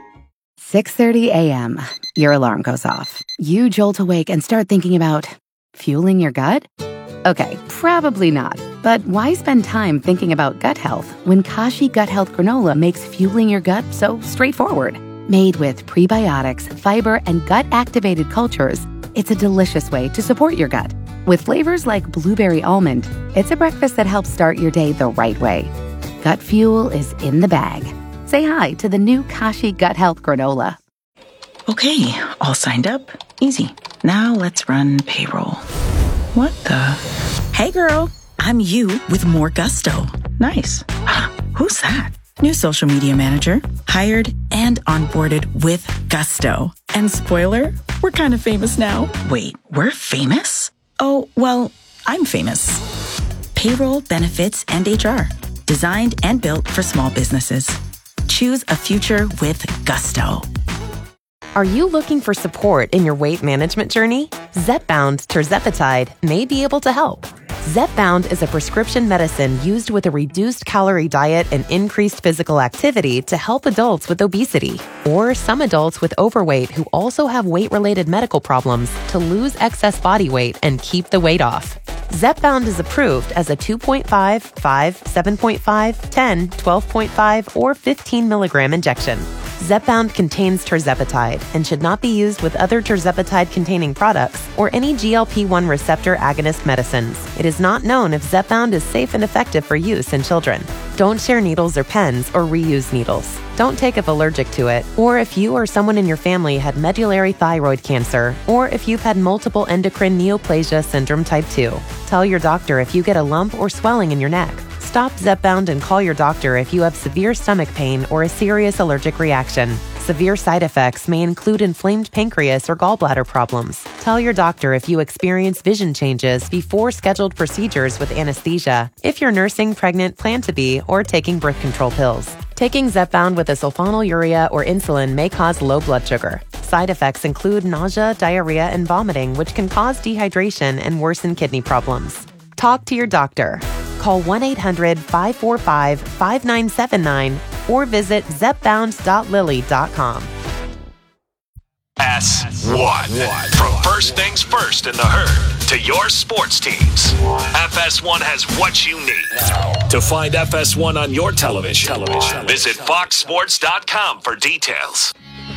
six thirty a.m. Your alarm goes off. You jolt awake and start thinking about fueling your gut? Okay, probably not. But why spend time thinking about gut health when Kashi Gut Health Granola makes fueling your gut so straightforward? Made with prebiotics, fiber, and gut-activated cultures, it's a delicious way to support your gut. With flavors like blueberry almond, it's a breakfast that helps start your day the right way. Gut fuel is in the bag. Say hi to the new Kashi Gut Health Granola. Okay, all signed up. Easy. Now let's run payroll. What the? Hey girl, I'm you with more gusto. Nice. Who's that? New social media manager, hired and onboarded with gusto. And spoiler, we're kind of famous now. Wait, we're famous? Oh, well, I'm famous. Payroll, benefits, and H R. Designed and built for small businesses. Choose a future with gusto. Are you looking for support in your weight management journey? Zepbound tirzepatide may be able to help. Zepbound is a prescription medicine used with a reduced calorie diet and increased physical activity to help adults with obesity or some adults with overweight who also have weight-related medical problems to lose excess body weight and keep the weight off. Zepbound is approved as a two point five, five, seven point five, ten, twelve point five, or fifteen milligram injection. Zepbound contains tirzepatide and should not be used with other tirzepatide-containing products or any G L P one receptor agonist medicines. It is not known if Zepbound is safe and effective for use in children. Don't share needles or pens or reuse needles. Don't take if allergic to it, or if you or someone in your family had medullary thyroid cancer, or if you've had multiple endocrine neoplasia syndrome type two. Tell your doctor if you get a lump or swelling in your neck. Stop Zepbound and call your doctor if you have severe stomach pain or a serious allergic reaction. Severe side effects may include inflamed pancreas or gallbladder problems. Tell your doctor if you experience vision changes before scheduled procedures with anesthesia, if you're nursing, pregnant, plan to be, or taking birth control pills. Taking Zepbound with a sulfonylurea or insulin may cause low blood sugar. Side effects include nausea, diarrhea, and vomiting, which can cause dehydration and worsen kidney problems. Talk to your doctor. Call one eight hundred, five four five, five nine seven nine or visit zepbound dot lilly dot com. S one. From first things first in the herd to your sports teams, F S one has what you need. To find F S one on your television, visit fox sports dot com for details.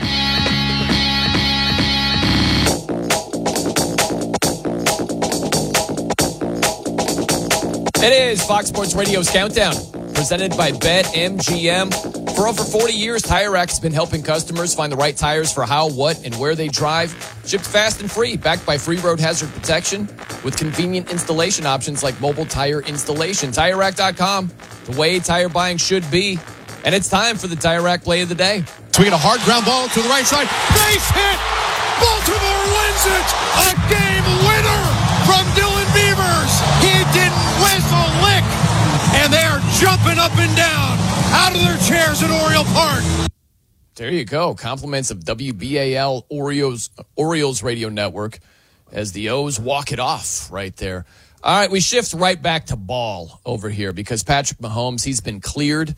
It is Fox Sports Radio's Countdown, presented by BetMGM. For over forty years, Tire Rack has been helping customers find the right tires for how, what, and where they drive. Shipped fast and free, backed by free road hazard protection, with convenient installation options like mobile tire installation. Tire Rack dot com, the way tire buying should be. And it's time for the Tire Rack play of the day. Swinging a hard ground ball to the right side. Base hit! Baltimore wins it! A game winner from Dylan Beavers! He didn't whistle a lick! And they are jumping up and down out of their chairs at Oriole Park. There you go. Compliments of W B A L Orioles, Orioles Radio Network as the O's walk it off right there. All right, we shift right back to ball over here because Patrick Mahomes, he's been cleared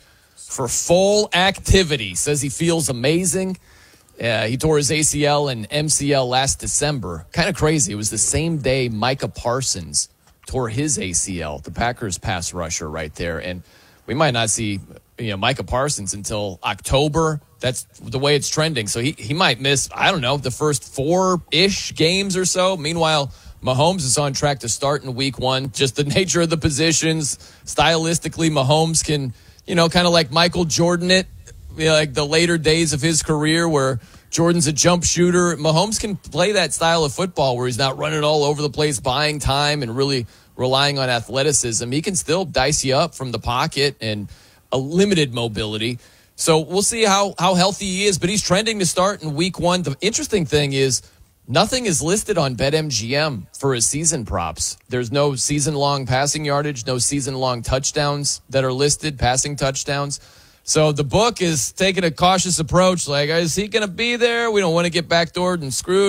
for full activity. Says he feels amazing. Uh, he tore his A C L and M C L last December. Kind of crazy. It was the same day Micah Parsons tore his A C L, the Packers pass rusher right there. And we might not see, you know, Micah Parsons until October. That's the way it's trending. So he, he might miss, I don't know, the first four-ish games or so. Meanwhile, Mahomes is on track to start in week one. Just the nature of the positions. Stylistically, Mahomes can, you know, kind of like Michael Jordan it, you know, like the later days of his career where Jordan's a jump shooter. Mahomes can play that style of football where he's not running all over the place, buying time and really relying on athleticism. He can still dice you up from the pocket and a limited mobility. So we'll see how, how healthy he is, but he's trending to start in week one. The interesting thing is nothing is listed on BetMGM for his season props. There's no season-long passing yardage, no season-long touchdowns that are listed, passing touchdowns. So the book is taking a cautious approach, like, is he going to be there? We don't want to get backdoored and screwed.